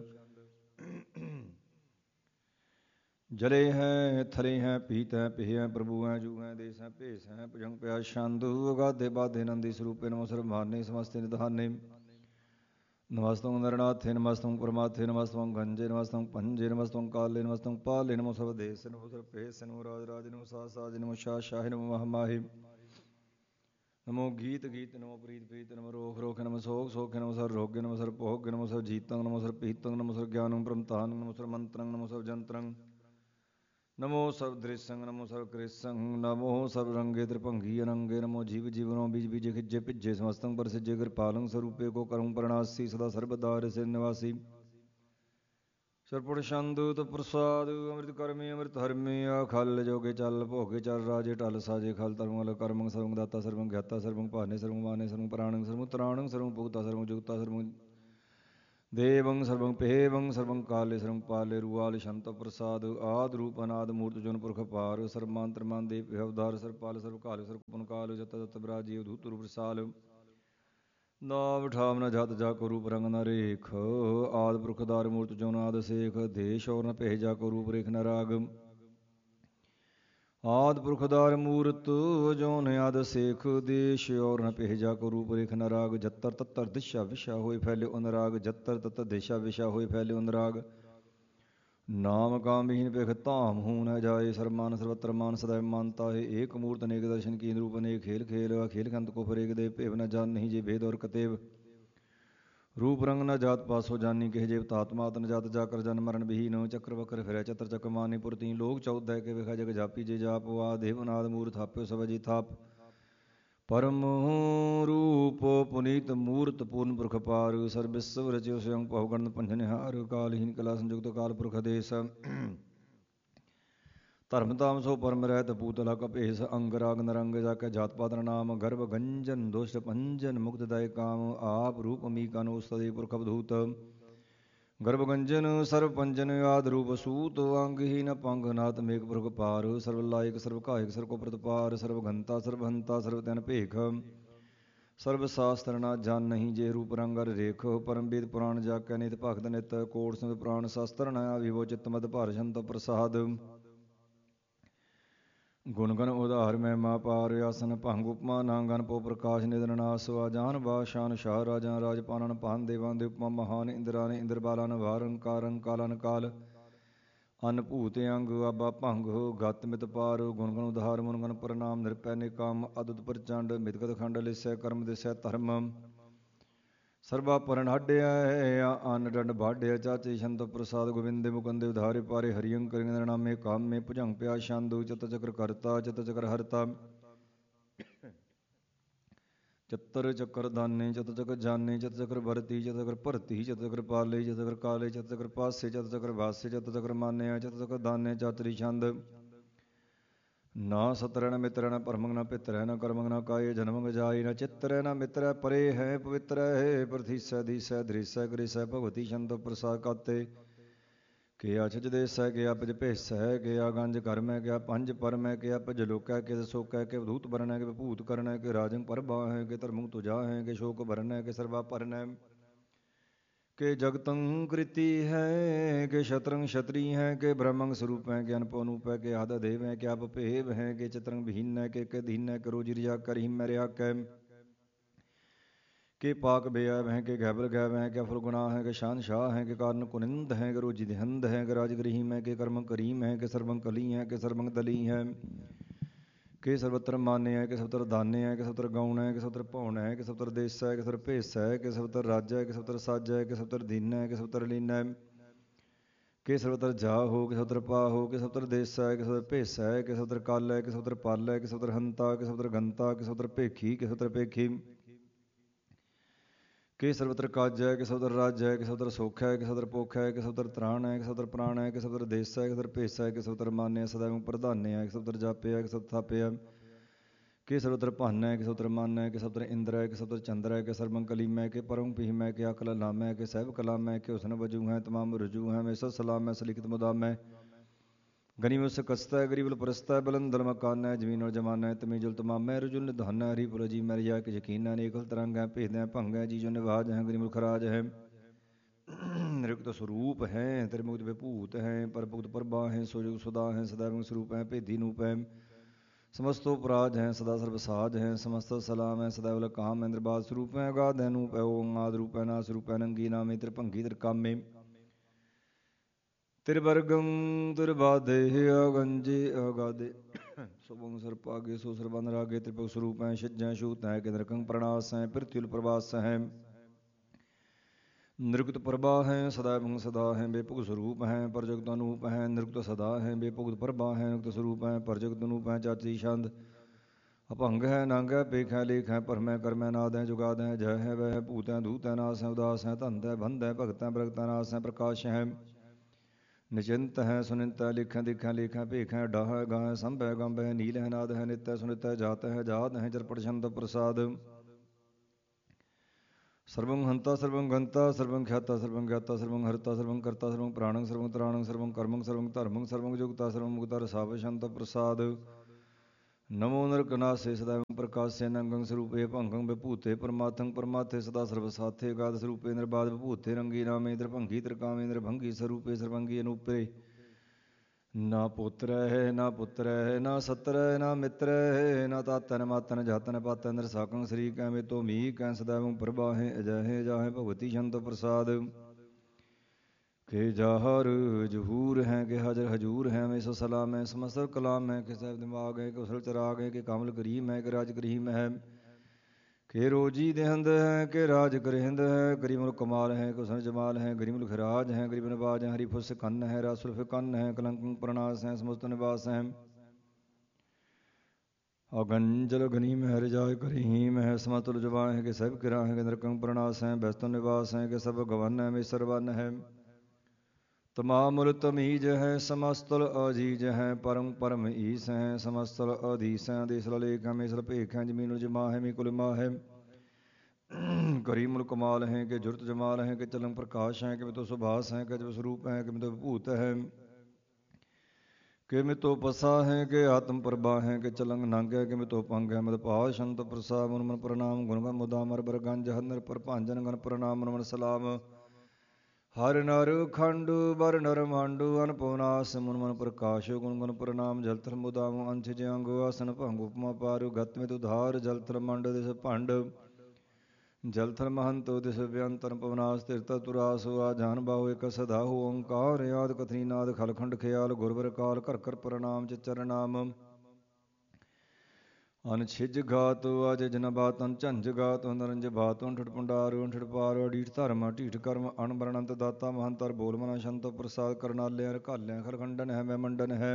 ਜਲੇ ਹੈ ਥਲੇ ਹੈ ਪੀਤ ਹੈ ਪਿਹ ਹੈ ਪ੍ਰਭੂ ਹੈ ਜੂ ਹੈ ਦੇਸ ਹੈ ਭੇਸ ਹੈ ਭੁਜੰਗ ਪਿਆ ਛੰਦ ਅਗਾਧੇ ਬਾਧੇ ਨੰਦੀ ਸਰੂਪੇ ਨਮੋ ਸਰਮਾਨੇ ਸਮਸਤੇ ਨਿਧਾਨੇ ਨਮਸਤੰ ਨਰਨਾਥੇ ਨਮਸਤੰ ਪਰਮਾਥੇ ਨਮਸਤੰ ਗੰਜੇ ਨਮਸਤੰ ਪੰਜੇ ਨਮਸਤੰ ਕਾਲੇ ਨਮਸਤੰ ਪਾਲੇ ਨਮੋ ਸਰਵਦੇਸ ਨਮੋ ਸਰਪੇਸ ਨਮੋ ਰਾਜ ਰਾਜ ਨਮੋ ਸਾਜ ਸਾਜ ਨਮੋ ਸ਼ਾਹ ਸ਼ਾਹ ਨਮੋ ਮਹ ਮਾਹੀ ਨਮੋ ਗੀਤ ਗੀਤ ਨਮੋ ਪ੍ਰੀਤ ਪ੍ਰੀਤ ਨਮੋ ਰੋਖ ਰੋਖ ਨਮੋ ਸੋਖ ਸੋਖ ਨਮੋ ਸਰ ਰੋਗੇ ਨਮੋ ਸਰ ਭੋਗ ਨਮੋ ਸਰ ਜੀਤੰ ਨਮੋ ਸਰ ਪੀਤੰ ਨਮੋ ਸਰ ਗਿਆਨੰ ਬ੍ਰਹਮਤਾਨ ਨਮੋ ਸਰ ਮੰਤਰੰ ਨਮੋ ਸਰ ਜੰਤਰੰ ਨਮੋ ਸਰਬ ਦ੍ਰਿਸ਼ੰ ਨਮੋ ਸਰਬ ਕ੍ਰਿਸ਼ੰ ਨਮੋ ਸਰਬ ਰੰਗੇ ਤ੍ਰਿਭੰਗੀ ਅਨੰਗੇ ਨਮੋ ਜੀਵ ਜੀਵਨੋ ਬੀਜ ਬੀਜ ਖਿਜੇ ਭਿਜੇ ਸਮਸਤੰ ਪਰਸਿਜੇ ਕਿਰਪਾਲੰ ਸਰੂਪੇ ਕੋ ਕਰਮ ਪ੍ਰਣਾਸੀ ਸਦਾ ਸਰਬਦਾਰ ਸੇ ਨਿਵਾਸੀ ਸਰਪੁਰ ਛੰਦੁ ਪ੍ਰਸਾਦ ਅੰਮ੍ਰਿਤ ਕਰਮੀ ਅੰਮ੍ਰਿਤ ਹਰਮੀ ਆਖਲ ਜੋਗੇ ਚੱਲ ਭੋਗੇ ਚੱਲ ਰਾਜੇ ਟਲ ਸਾਜੇ ਖਲ ਤਰਮਲ ਕਰਮੰ ਸਰਵੰ ਦਾਤਾ ਸਰਵੰ ਗਿਆਤਾ ਸਰਵੰ ਭਾਨੇ ਸਰਵੰ ਮਾਨੇ ਸਰਵੰ ਪ੍ਰਾਣੰ ਸਰਵੰ ਤਰਾਣੰ ਸਰਵੰ ਭੁਗਤਾ ਸਰਵੰ ਜੁਗਤਾ ਸਰਵੰ ਦੇਵੰ ਸਰਵੰ ਪੇਵੰ ਸਰਵੰ ਕਾਲੇ ਸਰਵੰ ਪਾਲੇ ਰੂਆਲ ਸ਼ੰਤ ਪ੍ਰਸਾਦ ਆਦ ਰੂਪ ਅਨਾਦ ਮੂਰਤ ਜੁਨ ਪੁਰਖ ਪਾਰ ਸਰਮਾਂਤਰਮਾਨ ਦੇ ਅਵਤਾਰ ਸਰਪਾਲ ਸਰਵ ਕਾਲ ਸਰਵ ਪੁਨ ਕਾਲ ਜਤ ਜਤ ਬਰਾਜੀ ਅਧੂਤ ਰੂਪ ਰਸਾਲ ਨਾਮ ਠਾਮ ਨ ਜਤ ਜਾ ਕੋ ਰੂਪ ਰੰਗ ਨ ਰੇਖ ਆਦ ਪੁਰਖਦਾਰ ਮੂਰਤ ਜੁਨ ਆਦ ਸੇਖ ਦੇਸ਼ ਔਰ ਨ ਭੇਜਾ ਕੋ ਰੂਪ ਰੇਖ ਨ ਰਾਗ ਆਦ ਪੁਰਖਦਾਰ ਮੂਰਤ ਜੋਨ ਆਦ ਸੇਖ ਦੇਸ਼ ਔਰ ਨ ਭੇਜਾ ਕੋ ਰੂਪ ਰੇਖ ਨ ਰਾਗ ਜਤਰ ਤਤਰ ਦਿਸ਼ਾ ਵਿਸ਼ਾ ਹੋਏ ਫੈਲੇ ਅਨਰਾਗ ਜਤਰ ਤਤਰ ਦਿਸ਼ਾ ਵਿਸ਼ਾ ਹੋਏ ਫੈਲੇ ਅਨਰਾਗ ਨਾਮ ਕਾਮਹੀਨ ਭਿਖ ਧਾਮ ਹੂਨ ਹੈ ਜਾਏ ਸਰਮਾਨ ਸਰਵਤਰ ਮਾਨ ਸਦਾ ਮਾਨਤਾ ਹੈ ਏਕ ਮੂਰਤ ਅਨੇਕ ਦਰਸ਼ਨ ਕੀਨ ਰੂਪ ਅਨੇਕ ਖੇਲ ਖੇਲ ਅਖੇਲ ਖੰਤ ਕੋ ਫਰੇਕ ਦੇ ਭੇਵ ਨ ਜਾਨ ਨਹੀਂ ਜੇ ਭੇਦ ਔਰ ਕਤੇਵ ਰੂਪ ਰੰਗ ਨ ਜਾਤ ਪਾਸੋ ਜਾਨੀ ਕਿਹ ਜੇ ਤਾਤਮਾਤ ਨ ਜਾਤ ਜਾ ਕਰ ਜਨ ਮਰਨ ਬਹੀਨ ਚੱਕਰ ਵਕਰ ਫਿਰੈ ਚਤਰ ਚੱਕ ਮਾਨੀ ਪੁਰਤੀ ਲੋਕ ਚੌਦੈ ਕੇ ਵਿਖਾ ਜਗ ਜਾਪੀ ਜੇ ਜਾਪ ਵਾ ਦੇਵ ਨਾਦ ਮੂਰ ਥਾਪਿਓ ਸਭ ਜੀ ਥਾਪ ਪਰਮ ਰੂਪ ਪੁਨੀਤ ਮੂਰਤ ਪੂਰਨ ਪੁਰਖ ਪਾਰ ਸਰਬਿਸਵ ਰਚਿਓ ਸਯੰ ਭਉ ਗਣ ਪੰਜਨਿਹਾਰ ਕਾਲਹੀਨ ਕਲਾ ਸੰਯੁਕਤ ਕਾਲ ਪੁਰਖ ਦੇਸ ਧਰਮ ਤਾਮ ਸੋ ਪਰਮ ਰਹਿਤ ਪੂਤਲਾ ਕਪੇਸ ਅੰਗ ਰਾਗ ਨਰੰਗ ਜਾ ਕੇ ਜਾਤ ਪਾਤ ਨਾਮ ਗਰਭ ਗੰਜਨ ਦੁਸ਼ਟ ਪੰਜਨ ਮੁਕਤ ਦਾਇ ਕਾਮ ਆਪ ਰੂਪ ਅਮੀਕਾਨੋ ਸਦੇ ਪੁਰਖ ਅਵਧੂਤ ਗਰਭ ਗੰਜਨ ਸਰਬ ਪੰਜਨ ਆਦ ਰੂਪ ਸੂਤ ਅੰਗਹੀਨ ਪੰਗ ਨਾਤ ਮੇਕ ਪੁਰਖ ਪਾਰ ਸਰਬ ਲਾਇਕ ਸਰਬ ਕਾਇਕ ਸਰਬ ਕੋ ਪ੍ਰਤਪਾਰ ਸਰਬ ਘੰਤਾ ਸਰਬ ਹੰਤਾ ਸਰਬ ਤਨ ਭੇਖ ਸਰਬ ਸਾਸਤਰ ਨਾ ਜਾਨ ਨਹੀਂ ਜੇ ਰੂਪ ਰੰਗ ਅਰ ਰੇਖ ਪਰਮ ਵੇਦ ਪੁਰਾਣ ਜਾ ਕੇ ਨਿਤ ਭਗਤ ਨਿਤ ਕੋਟ ਸੰਤ ਪੁਰਾਣ ਸ਼ਾਸਤਰ ਨਾ ਆਵਿਵੋ ਚਿਤ ਮਦ ਭਾਰ ਸ਼ੰਤ ਪ੍ਰਸਾਦ ਗੁਣ ਗਣ ਉਧਾਰ ਮਹਿਮਾ ਪਾਰ ਆਸਨ ਭੰਗ ਉਪਮਾ ਨਾਂਗਨ ਪੋ ਪ੍ਰਕਾਸ਼ ਨਿਦਨ ਨਾਸ ਆਜਾਨ ਬਾਸ਼ਾਨ ਸ਼ਾਹ ਰਾਜਾਂ ਰਾਜ ਪਾਨਨ ਭਾਨ ਦੇਵਾਂ ਦੇ ਉਪਮਾ ਮਹਾਨ ਇੰਦਰਾਨ ਇੰਦਰ ਬਾਲਾਨ ਵਾਰਨ ਕਾਰਨ ਕਾਲਨ ਕਾਲ ਅਨ ਭੂਤ ਅੰਗ ਆਬਾ ਭੰਗ ਗਤ ਮਿਤ ਪਾਰ ਗੁਣ ਗਣ ਉਧਾਰ ਮੁਨ ਗਣ ਪ੍ਰਣਾਮ ਨਿਰਪੈ ਨਿਕਾਮ ਅਦੁਤ ਪ੍ਰਚੰਡ ਮਿਤਗਤ ਖੰਡ ਲਿਸੈ ਕਰਮ ਦਿਸੈ ਧਰਮ ਸਰਬਾ ਪਰਨ ਹੱਡਿਆ ਅਨ ਡੰਡ ਬਾਢਿਆ ਚਾਚੇ ਛੰਤ ਪ੍ਰਸਾਦ ਗੋਬਿੰਦੇ ਮੁਕੰਦੇ ਉਧਾਰੇ ਪਾਰੇ ਹਰੀਅੰ ਕਰਿੰਦਰ ਨਾਮੇ ਕਾਮੇ ਭੁਜੰਗ ਪਿਆ ਛੰਦੂ ਚਤ ਚਕਰ ਕਰਤਾ ਚਤ ਚਕਰ ਹਰਤਾ ਚਤਰ ਚੱਕਰ ਦਾਨੇ ਚਤ ਚਕਰ ਜਾਨੇ ਚਤ ਚਕਰ ਵਰਤੀ ਚਤ ਚਕਰ ਭਰਤੀ ਚਤ ਚਕਰ ਪਾਲੇ ਚਤ ਚਕਰ ਕਾਲੇ ਚਤ ਚਕਰ ਪਾਸੇ ਚਤ ਚਕਰ ਵਾਸੇ ਚਤ ਚਕਰ ਮਾਨਿਆ ਚਤ ਚਕਰ ਦਾਨੇ ਚਾਤਰੀ ਛੰਦ ਨਾ ਸਤਰੈ ਨ ਮਿਤਰੈ ਨ ਪਰਮੰਗ ਨ ਪਿਤਰੈ ਨ ਕਰਮੰਗ ਨ ਕਾਏ ਜਨਮੰਗ ਜਾਈ ਨ ਚਿਤਰੈ ਨ ਮਿਤਰੈ ਪਰੇ ਹੈ ਪਵਿੱਤਰੈ ਹੈ ਪ੍ਰਥੀਸੈ ਦੀਸੈ ਦ੍ਰਿਸੈ ਗ੍ਰਿਸੈ ਭਗਵਤੀ ਸ਼ੰਤ ਪ੍ਰਸਾਦ ਕਾਤੇ ਕਿਆ ਛਜ ਦੇਸੈ ਕਿਆ ਪਜ ਭੇਸੈ ਕਿਆ ਗੰਜ ਕਰਮੈ ਕਿਆ ਪੰਜ ਪਰਮੈ ਕਿਆ ਪਜ ਲੋਕੈ ਕਿ ਸੋਕੈ ਕਿ ਦੂਤ ਬਰਨੈ ਕਿ ਭੂਤ ਕਰਨੈ ਕਿ ਰਾਜੰ ਪਰਬਾ ਹੈ ਕਿ ਧਰਮੰ ਤੁਜਾ ਹੈ ਕਿ ਸ਼ੋਕ ਭਰਨੈ ਕਿ ਸਰਬਾ ਭਰਨੈ ਕਿ ਜਗਤੰ ਕ੍ਰਿਤੀ ਹੈ ਕਿ ਸ਼ਤਰੰਗ ਛਤਰੀ ਹੈ ਕਿ ਬ੍ਰਹਮੰਗ ਸਰੂਪ ਹੈ ਕਿ ਅਨਪੋ ਅਨੂਪ ਹੈ ਕਿ ਆਦ ਦੇਵ ਹੈ ਕਿ ਆਪ ਭੇਵ ਹੈ ਕਿ ਚਤਰੰਗ ਵਿਹੀਨ ਹੈ ਕਿ ਕਿ ਦੀਨ ਹੈ ਕਿ ਰੋਜੀ ਰਿਜਾ ਕਰੀ ਮੈਂ ਰਿਆ ਕੈ ਕਿ ਪਾਕ ਬੇਅਬ ਹੈ ਕਿ ਗੈਬਲ ਗੈਬ ਹੈ ਕਿ ਅਫਲ ਗੁਨਾਹ ਹੈ ਕਿ ਸ਼ਾਨ ਸ਼ਾਹ ਹੈ ਕਿ ਕਾਰਨ ਕੁਨਿੰਦ ਹੈ ਕਿ ਰੋਜੀ ਦਿਹੰਦ ਹੈ ਕਿ ਰਾਜ ਗ੍ਰਹੀਮ ਹੈ ਕਿ ਕਰਮ ਕਰੀਮ ਹੈ ਕਿ ਸਰਬੰਗ ਕਲੀ ਹੈ ਕਿ ਸਰਬੰਗ ਦਲੀ ਹੈ ਕਿ ਸਰਬਤਰ ਮਾਨੇ ਹੈ ਕਿ ਸਬਤਰ ਦਾਨੇ ਹੈ ਕਿ ਸਬਤਰ ਗਾਉਣ ਹੈ ਕਿ ਸਬਤਰ ਭਉਣ ਹੈ ਕਿ ਸਬਤਰ ਦੇਸ ਹੈ ਕਿ ਸਬਤਰ ਭੇਸ ਹੈ ਕਿ ਸਬਤਰ ਰਾਜ ਹੈ ਕਿ ਸਬਤਰ ਸਾਜ ਹੈ ਕਿ ਸਬਤਰ ਦੀਨ ਹੈ ਕਿ ਸਬਤਰ ਲੀਨ ਹੈ ਕਿ ਸਰਬਤਰ ਜਾ ਹੋ ਕਿ ਸਬਤਰ ਪਾ ਹੋ ਕਿ ਸਬਤਰ ਦੇਸ ਹੈ ਕਿ ਸਬਤਰ ਭੇਸ ਹੈ ਕਿ ਸਬਤਰ ਕਲ ਹੈ ਕਿ ਸਬਤਰ ਪਲ ਹੈ ਕਿ ਸਬਤਰ ਹੰਤਾ ਕਿ ਸਬਤਰ ਗੰਤਾ ਕਿ ਸਬਤਰ ਭੇਖੀ ਕਿ ਸਬਤਰ ਭੇਖੀ ਕਿ ਸਰਬਤਰ ਕਾਜ ਹੈ ਕਿ ਸਬਤਰ ਰਾਜ ਹੈ ਕਿ ਸਬਤਰ ਸੁਖ ਹੈ ਕਿ ਸਬਤਰ ਭੁੱਖ ਹੈ ਕਿ ਸਬਤਰ ਤ੍ਰਾਣ ਹੈ ਕਿ ਸਬਤਰ ਪ੍ਰਾਣ ਹੈ ਕਿ ਸਬਤਰ ਦੇਸ ਹੈ ਕਿ ਸਬਤਰ ਭੇਸ ਹੈ ਕਿ ਸਬਤਰ ਮਾਨਿਆ ਸदैव ਪ੍ਰਧਾਨਿ ਹੈ ਕਿ ਸਬਤਰ ਜਾਪਿਆ ਹੈ ਕਿ ਸਬਤਰ ਥਾਪਿਆ ਕਿ ਸਰਬਤਰ ਭੰਨ ਹੈ ਕਿ ਸਬਤਰ ਮਨ ਹੈ ਕਿ ਸਬਤਰ ਇੰਦਰ ਹੈ ਕਿ ਸਬਤਰ ਚੰਦਰ ਹੈ ਕਿ ਸਰਬੰ ਕਲੀਮ ਹੈ ਕਿ ਪਰਮ ਭੀਮ ਹੈ ਕਿ ਅਕਲ ਲਾਮ ਹੈ ਕਿ ਸਹਿਬ ਕਲਾਮ ਹੈ ਕਿ ਹੁਸਨ ਵਜੂ ਹੈ ਤਮਾਮ ਰਜੂ ਹੈ ਮੇਸਾ ਸਲਾਮ ਹੈ ਸਲਿਖਤ ਮੁਦਾਮ ਹੈ ਗਨੀਮ ਉਸ ਕਸਤਾ ਹੈ ਗਰੀਬਲ ਪ੍ਰਸਤਾ ਹੈ ਬਲੰਦਰ ਮਕਾਨ ਹੈ ਜ਼ਮੀਨ ਔਰ ਜਮਾਨਾ ਹੈ ਤਮੀਜੁਲ ਤਮਾਮ ਹੈ ਰਜੁਲ ਨਿਧਾਨ ਹੈ ਹਰੀ ਪੁਰ ਜੀ ਮਰਿਆ ਕਿ ਯਕੀਨ ਹੈ ਨੇਕਲ ਤਰੰਗ ਹੈ ਭੇਦ ਹੈ ਭੰਗ ਹੈ ਜੀ ਜੋ ਨਿਵਾਜ ਹੈ ਗਰੀਮੁਲ ਖਰਾਜ ਹੈ ਨਿਰੁਕਤ ਸਰੂਪ ਹੈ ਤ੍ਰਿਮੁਕਤ ਵਿਭੂਤ ਹੈ ਪਰਭੁਕਤ ਪ੍ਰਭਾ ਹੈ ਸੋਜੁਗ ਸੁਦਾ ਹੈ ਸदैव ਸਰੂਪ ਹੈ ਭੇਦੀ ਨੂਪ ਹੈ ਸਮਸਤੋ ਪ੍ਰਾਜ ਹੈ ਸਦਾ ਸਰਬ ਸਾਜ ਹੈ ਸਮਸਤ ਸਲਾਮ ਹੈ ਸदैव ਲਕਾਮ ਹੈ ਨਿਰਬਾਦ ਸਰੂਪ ਹੈ ਅਗਾਧ ਹੈ ਨੂਪ ਹੈ ਓਮ ਆਦ ਰੂਪ ਹੈ ਨਾਸ ਰੂਪ ਹੈ ਨੰਗੀ ਨਾਮੇ ਤ੍ਰਿਭੰਗੀ ਤ੍ਰਿਕਾਮੇ ਤ੍ਰਿਵਰਗੰ ਤ੍ਰਿਬਾਦੇ ਅਗੰਜੇ ਅਗਾਦੇ ਸੁਭੰ ਸਰਪਾਗੇ ਸੋ ਸਰਬੰਨ ਰਾਗੇ ਤ੍ਰਿਪਕ ਸਰੂਪ ਹੈ ਛਿਜੈ ਛੂਤ ਹੈ ਕਿ ਨਰਕੰ ਪ੍ਰਣਾਸ ਹੈ ਪ੍ਰਿਥਿਉਲ ਪ੍ਰਵਾਸ ਹੈ ਨਿਰੁਕਤ ਪ੍ਰਭਾ ਹੈ ਸदैव ਸਦਾ ਹੈ ਬੇਭੁਗਤ ਸਰੂਪ ਹੈ ਪਰਜਗਤ ਅਨੂਪ ਹੈ ਨਿਰੁਕਤ ਸਦਾ ਹੈ ਬੇਭੁਗਤ ਪ੍ਰਭਾ ਹੈ ਨਿਰੁਕਤ ਸਰੂਪ ਹੈ ਪਰਜਗਤ ਅਨੂਪ ਹੈ ਚਾਚੀ ਛੰਦ ਅਭੰਗ ਹੈ ਨੰਗ ਹੈ ਪੇਖ ਹੈ ਲੇਖ ਹੈ ਪਰਮੈ ਕਰਮੈ ਨਾਦ ਹੈ ਜੁਗਾਦ ਹੈ ਜੈ ਹੈ ਵੈ ਹੈ ਭੂਤ ਹੈ ਧੂਤ ਹੈ ਨਾਸ ਹੈ ਉਦਾਸ ਹੈ ਧੰਦ ਹੈ ਬੰਧ ਹੈ ਭਗਤ ਹੈ ਪ੍ਰਗਟ ਹੈ ਨਾਸ ਹੈ ਪ੍ਰਕਾਸ਼ ਹੈ ਨਿਚਿੰਤ ਹੈ ਸੁਨਿੰਤ ਹੈ ਲਿਖੈ ਦਿਖੈ ਲੇਖ ਹੈ ਭੇਖ ਹੈ ਡਾਹ ਹੈ ਗਾਹ ਹੈ ਸੰਭ ਹੈ ਗੰਭ ਹੈ ਨੀਲ ਹੈ ਨਾਦ ਹੈ ਨਿਤ ਹੈ ਸੁਨਿਤ ਹੈ ਜਾਤ ਹੈ ਜਾਤ ਹੈ ਜਰਪਟ ਛੰਦ ਪ੍ਰਸਾਦ ਸਰਵੰ ਹੰਤਾ ਸਰਵੰ ਗੰਤਾ ਸਰਵੰ ਖਿਆਤਾ ਸਰਵੰ ਗਿਆਤਾ ਸਰਵੰ ਹਰਤਾ ਸਰਵੰ ਕਰਤਾ ਸਰਵੰ ਪ੍ਰਾਣੰ ਸਰਵੰ ਤ੍ਰਾਣੰ ਸਰਵੰ ਕਰਮੰ ਸਰਵੰ ਧਰਮੰ ਸਰਵੰ ਜੁਗਤਾ ਸਰਵੰ ਮੁਕਤਾ ਰਸਾਵ ਸ਼ੰਤ ਪ੍ਰਸਾਦ ਨਮੋ ਨਰਕਨਾਸੇ ਸदैव ਪ੍ਰਕਾਸ਼ੇ ਨੰਗੰ ਸਰੂਪੇ ਭੰਗੰ ਵਿਭੂਤੇ ਪਰਮਾਤੰ ਪਰਮਾਥੇ ਸਦਾ ਸਰਬ ਸਾਥੇ ਗਾਦ ਸਰੂਪੇ ਨਿਰਬਾਦ ਵਿਭੂਤੇ ਰੰਗੀ ਨਾਮੇ ਤ੍ਰਿਭੰਗੀ ਤ੍ਰਿਕਾਮੇ ਨਿਰਭੰਗੀ ਸਰੂਪੇ ਸਰਬੰਗੀ ਅਨੂਪੇ ਨਾ ਪੁੱਤਰੈ ਹੈ ਨਾ ਪੁੱਤਰੈ ਹੈ ਨਾ ਸਤਰੈ ਨਾ ਮਿਤਰੈ ਹੈ ਨਾ ਤਾਤਨ ਮਾਤਨ ਜਾਤਨ ਪਾਤਨ ਨਿਰਸਾਕੰ ਸ੍ਰੀ ਕੈ ਮੇ ਤੋ ਮੀ ਕੈ ਸदैव ਪ੍ਰਭਾ ਹੈ ਅਜਹਿ ਜਾਹੇ ਭਗਵਤੀ ਸ਼ੰਤ ਪ੍ਰਸਾਦ ਕਿ ਜਾਹਰ ਜਹੂਰ ਹੈ ਕਿ ਹਾਜ਼ਰ ਹਜੂਰ ਹੈ ਮੈਂ ਸੋ ਸਲਾਮ ਹੈ ਸਮਸਰ ਕਲਾਮ ਹੈ ਕਿ ਸਾਹਿਬ ਦਿਮਾਗ ਹੈ ਕਿ ਉਸਲ ਚਰਾਗ ਹੈ ਕਿ ਕਾਮਲ ਕਰੀਮ ਹੈ ਕਿ ਰਾਜ ਕਰੀਮ ਹੈ ਕਿ ਰੋਜੀ ਦੇਹੰਦ ਹੈ ਕਿ ਰਾਜ ਕਰਿੰਦ ਹੈ ਗਰੀਮੁਲ ਕਮਾਲ ਹੈ ਕਿ ਹੁਸਨ ਜਮਾਲ ਹੈ ਗਰੀਮੁਲ ਖਿਰਾਜ ਹੈ ਗਰੀਬ ਨਿਵਾਜ ਹੈ ਹਰੀ ਫੁਸ ਕੰਨ ਹੈ ਰਾਸੁਲ ਫਿਕੰਨ ਹੈ ਕਲੰਕ ਪ੍ਰਣਾਸ ਹੈ ਸਮਸਤ ਨਿਵਾਸ ਹੈ ਅਗੰਜਲ ਗਨੀਮ ਹੈ ਰਜਾਇ ਕਰੀਮ ਹੈ ਸਮਤੁਲ ਜਵਾ ਹੈ ਕਿ ਸਹਿਬ ਕਿਰਾ ਹੈ ਕਿ ਨਰਕੰ ਪ੍ਰਣਾਸ ਹੈ ਬੈਸਤਨ ਨਿਵਾਸ ਹੈ ਕਿ ਸਭ ਗਵਨ ਹੈ ਮੇਸਰਵਨ ਹੈ ਤਮਾਮੁਲ ਤਮੀਜ ਹੈ ਸਮਸਤਲ ਅਜੀਜ ਹੈ ਪਰਮ ਪਰਮ ਈਸ ਹੈ ਸਮਸਤਲ ਅਧੀਸ ਹੈ ਦੇਸਲ ਲੇਖ ਹੈ ਮੇਸਲ ਭੇਖ ਹੈ ਜਮੀਨੁਲ ਜਮਾ ਹੈ ਮੀ ਕੁਲ ਮਾ ਹੈ ਕਰੀਮੁਲ ਕਮਾਲ ਹੈ ਕਿ ਜੁਰਤ ਜਮਾਲ ਹੈ ਕਿ ਚਲੰ ਪ੍ਰਕਾਸ਼ ਹੈ ਕਿ ਮਿਤੋ ਸੁਭਾਸ ਹੈ ਕਿ ਜਬ ਸਰੂਪ ਹੈ ਕਿ ਮਿਤੋ ਵਿਭੂਤ ਹੈ ਕਿ ਮਿਤੋ ਪਸਾ ਹੈ ਕਿ ਆਤਮ ਪ੍ਰਭਾ ਹੈ ਕਿ ਚਲੰਗ ਨੰਗ ਹੈ ਕਿ ਮਿਤੋ ਪੰਗ ਹੈ ਮਦ ਭਾਵ ਸ਼ੰਤ ਪ੍ਰਸਾਦ ਮਨ ਮਨ ਪ੍ਰਣਾਮ ਗੁਣ ਗਨ ਮੁਦਾਮ ਅਰ ਬਰ ਗੰਜ ਹਨਰ ਪਰ ਭਾਂਜਨ ਗਨ ਪ੍ਰਣਾਮ ਮਨ ਮਨ ਸਲਾਮ ਹਰ ਨਰ ਖੰਡ ਬਰ ਨਰ ਮੰਡ ਅਨਪੁਨਾਸ ਮਨ ਮਨ ਪ੍ਰਕਾਸ਼ ਗੁਣ ਗਨ ਪ੍ਰਣਾਮ ਜਲਥਲ ਮੁਦਾਮ ਅੰਛ ਜੰਗ ਆਸਨ ਭੰਗ ਉਪਮਾ ਪਾਰ ਗਤ ਮਿਤ ਉਧਾਰ ਜਲਥਲ ਮੰਡ ਦਿਸ ਭੰਡ ਜਲਥਲ ਮਹੰਤੋ ਦਿਸ ਵਿਅੰਤਨ ਪਵਨਾਸ ਤਿਰਤ ਤੁਰਾਸ ਆ ਜਾਨ ਬਾਹੂ ਇਕ ਸਦਾਹੂ ਓੰਕਾਰ ਆਦ ਕਥਨੀ ਨਾਦ ਖਲਖੰਡ ਖਿਆਲ ਗੁਰਵਰ ਕਾਲ ਘਰ ਘਰ ਪ੍ਰਣਾਮ ਚਚਰ ਨਾਮ ਅਨਛਿਜ ਗਾਤ ਅਜ ਜਨ ਬਾਤਨ ਝੰਜ ਗਾਤ ਨਰੰਜ ਬਾਤਨ ਠਟ ਪੁੰਡਾਰ ਠਟ ਪਾਰ ਢੀਠ ਧਰਮ ਢੀਠ ਕਰਮ ਅਣਬਰਣੰਤ ਦਾਤਾ ਮਹੰਤਰ ਬੋਲ ਮਨਾ ਸ਼ੰਤ ਪ੍ਰਸਾਦ ਕਰਨਾਲਿਆ ਰਕਾਲਿਆ ਖਲਖੰਡਨ ਹੈ ਮੈਂ ਮੰਡਨ ਹੈ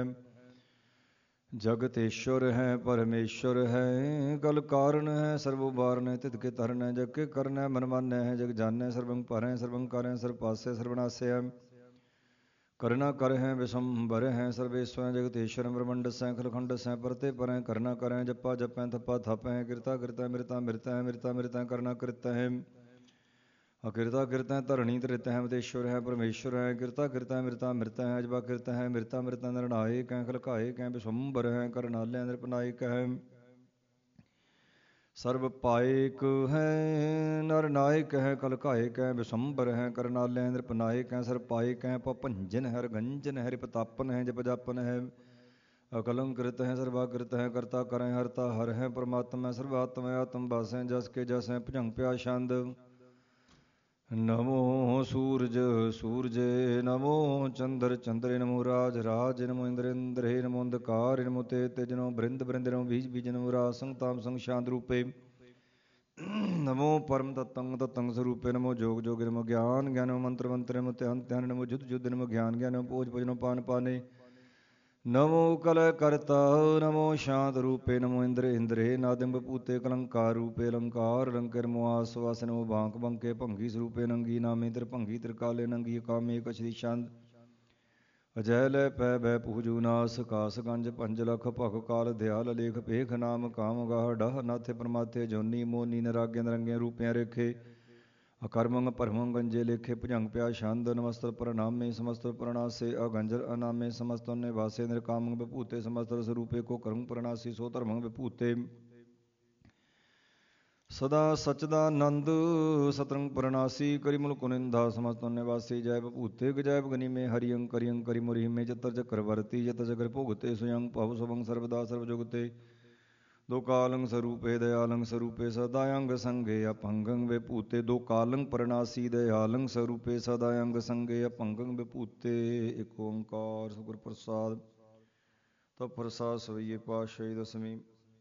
ਜਗਤੇਸ਼ਵਰ ਹੈ ਪਰਮੇਸ਼ਵਰ ਹੈ ਗਲ ਕਾਰਨ ਹੈ ਸਰਬੋ ਬਾਰਨ ਹੈ ਤਿਤ ਕੇ ਤਰਨ ਹੈ ਜਗ ਕੇ ਕਰਨ ਹੈ ਮਨ ਮਾਨੈ ਹੈ ਜਗ ਜਾਨੈ ਸਰਬੰ ਭਰੈ ਸਰਬੰ ਕਰੈ ਸਰਬ ਪਾਸੈ ਸਰਬਨਾਸੈ करना कर हैं विशंबर हैं सर्वेश्वर जगतेश्वर ब्रह्मंड सैं खलखंड सैं परते पर हैं करना करें जप्पा जपें थप्पा थप हैं कृता कृत मृता मृत हैं मृता मृत हैं करना कृत हैं अकृता कृत हैं धरणी तृत हैं मतेश्वर हैं परमेश्वर हैं कृता कृत हैं मृता मृत हैं अजबा कृत हैं मृता मृत निर्णायक हैं खलकायक हैं विशंबर हैं करनालय नृपनायक हैं सर्व पायक है नर नायक है कलकायक है विशंबर है करनालय नृपनायक है सर पायक है पपंजन है हरगंजन है हरिपतापन है जप जापन है अकलंकृत है सर्वाकृत है करता करें हरता हर है परमात्मा सर्वात्मा आत्म बस है जस के जस है भुजंग प्याशंद नमो सूरज सूरज नमो चंद्र चंद्र नमो राज राज नमो इंद्र इंद्र नमो अंधकार नमो तेज तेज नमो बृंद बृंद नमो बीज बीज नमो राज संताम संग शांत रूपे नमो परम तत्तंग तत्तंग स्वरूपे नमो जोग जोग नमो ज्ञान ज्ञान नमो मंत्र मंत्र नमो ध्यान ध्यान नमो युद्ध युद्ध नमो ज्ञान ज्ञान नमो पोज पोज नमो पान पाने नमो कल करता नमो शांत रूपे नमो इंद्र इंद्रे नादिम बपूते कलंकार रूपे अलंकार अलंकर नमो आसवास नमो भांक बंके भंगी स्वरूपे नंगी नामे त्रिभंगी त्रिकाले नंगी कामे कछदी छंद अजय लय पै भय पूजू नास कास गंज पंज लख भख काल दयाल लेख पेख नाम काम गाह डह नाथे परमाथे जोनी मोनी नरागे नरंगे रूपिया रेखे अकर्मंग परमंग गंजे लेखे भुजंग प्या छंद नमस्तर प्रणामे समस्तर प्रणासे अगंजर अनामे समस्त निवासे निरकामंग विभूते समस्तर स्वरूपे को कर्म प्रणासी सो धर्मंग विभूते सदा सचदानंद सतरंग प्रणासी करिमुल कुनिंदा समस्त निवासी जय विभूते जय गनि में हरियं करियं करिमुरि में चतर चक्रवर्ती जत चक्र भोगते स्वयं भव स्वंग सर्वदा सर्वजुगते दो कालंग स्वरूपे दयालंग स्वरूपे सदायंग संगे अपंगंग विभूते दो कालंग प्रणासी दयालंग स्वरूपे सदायंग संगे अपंगंग विभूते एक ओंकार सुखर प्रसाद तब प्रसाद सवैये पातशाही दसवीं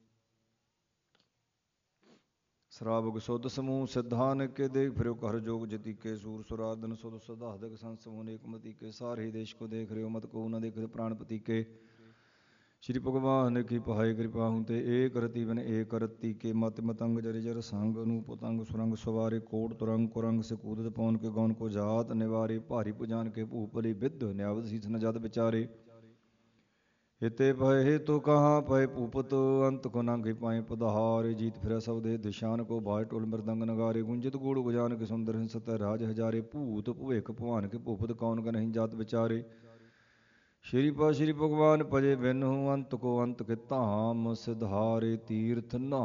श्रावक सुध समूह सिद्धान के देख फिर कर जोग जति के सूर सुराधन सुध सदाहदक संसमून एकमति के सारे देश को देख रहे हो मत को न देख प्राणपति के श्री भगवान की पहाई कृपा हुते एक रति बन एक रति के मत मतंग जर जर संग अनुपतंग सुरंग सवारे कोट तुरंग कुरंग से कूदत पवन के गौन को जात निवारे भारी पुजान के भूपली विद्ध न्यावत शीस न जद विचारे हिते भय तो कहाँ पय पूपत अंत को नांगे पाए पदहार जीत फिर सब दे दिशान को भाई टोल मृदंग नगारे गुंजित गुड़ गुजान के सुंदर सत राज हजारे पूत भुवेक भवान के भूपत कौन का नहीं जात विचारे श्री पा श्री भगवान पजे बिन अंत को अंत के धाम सिधारे तीर्थ ना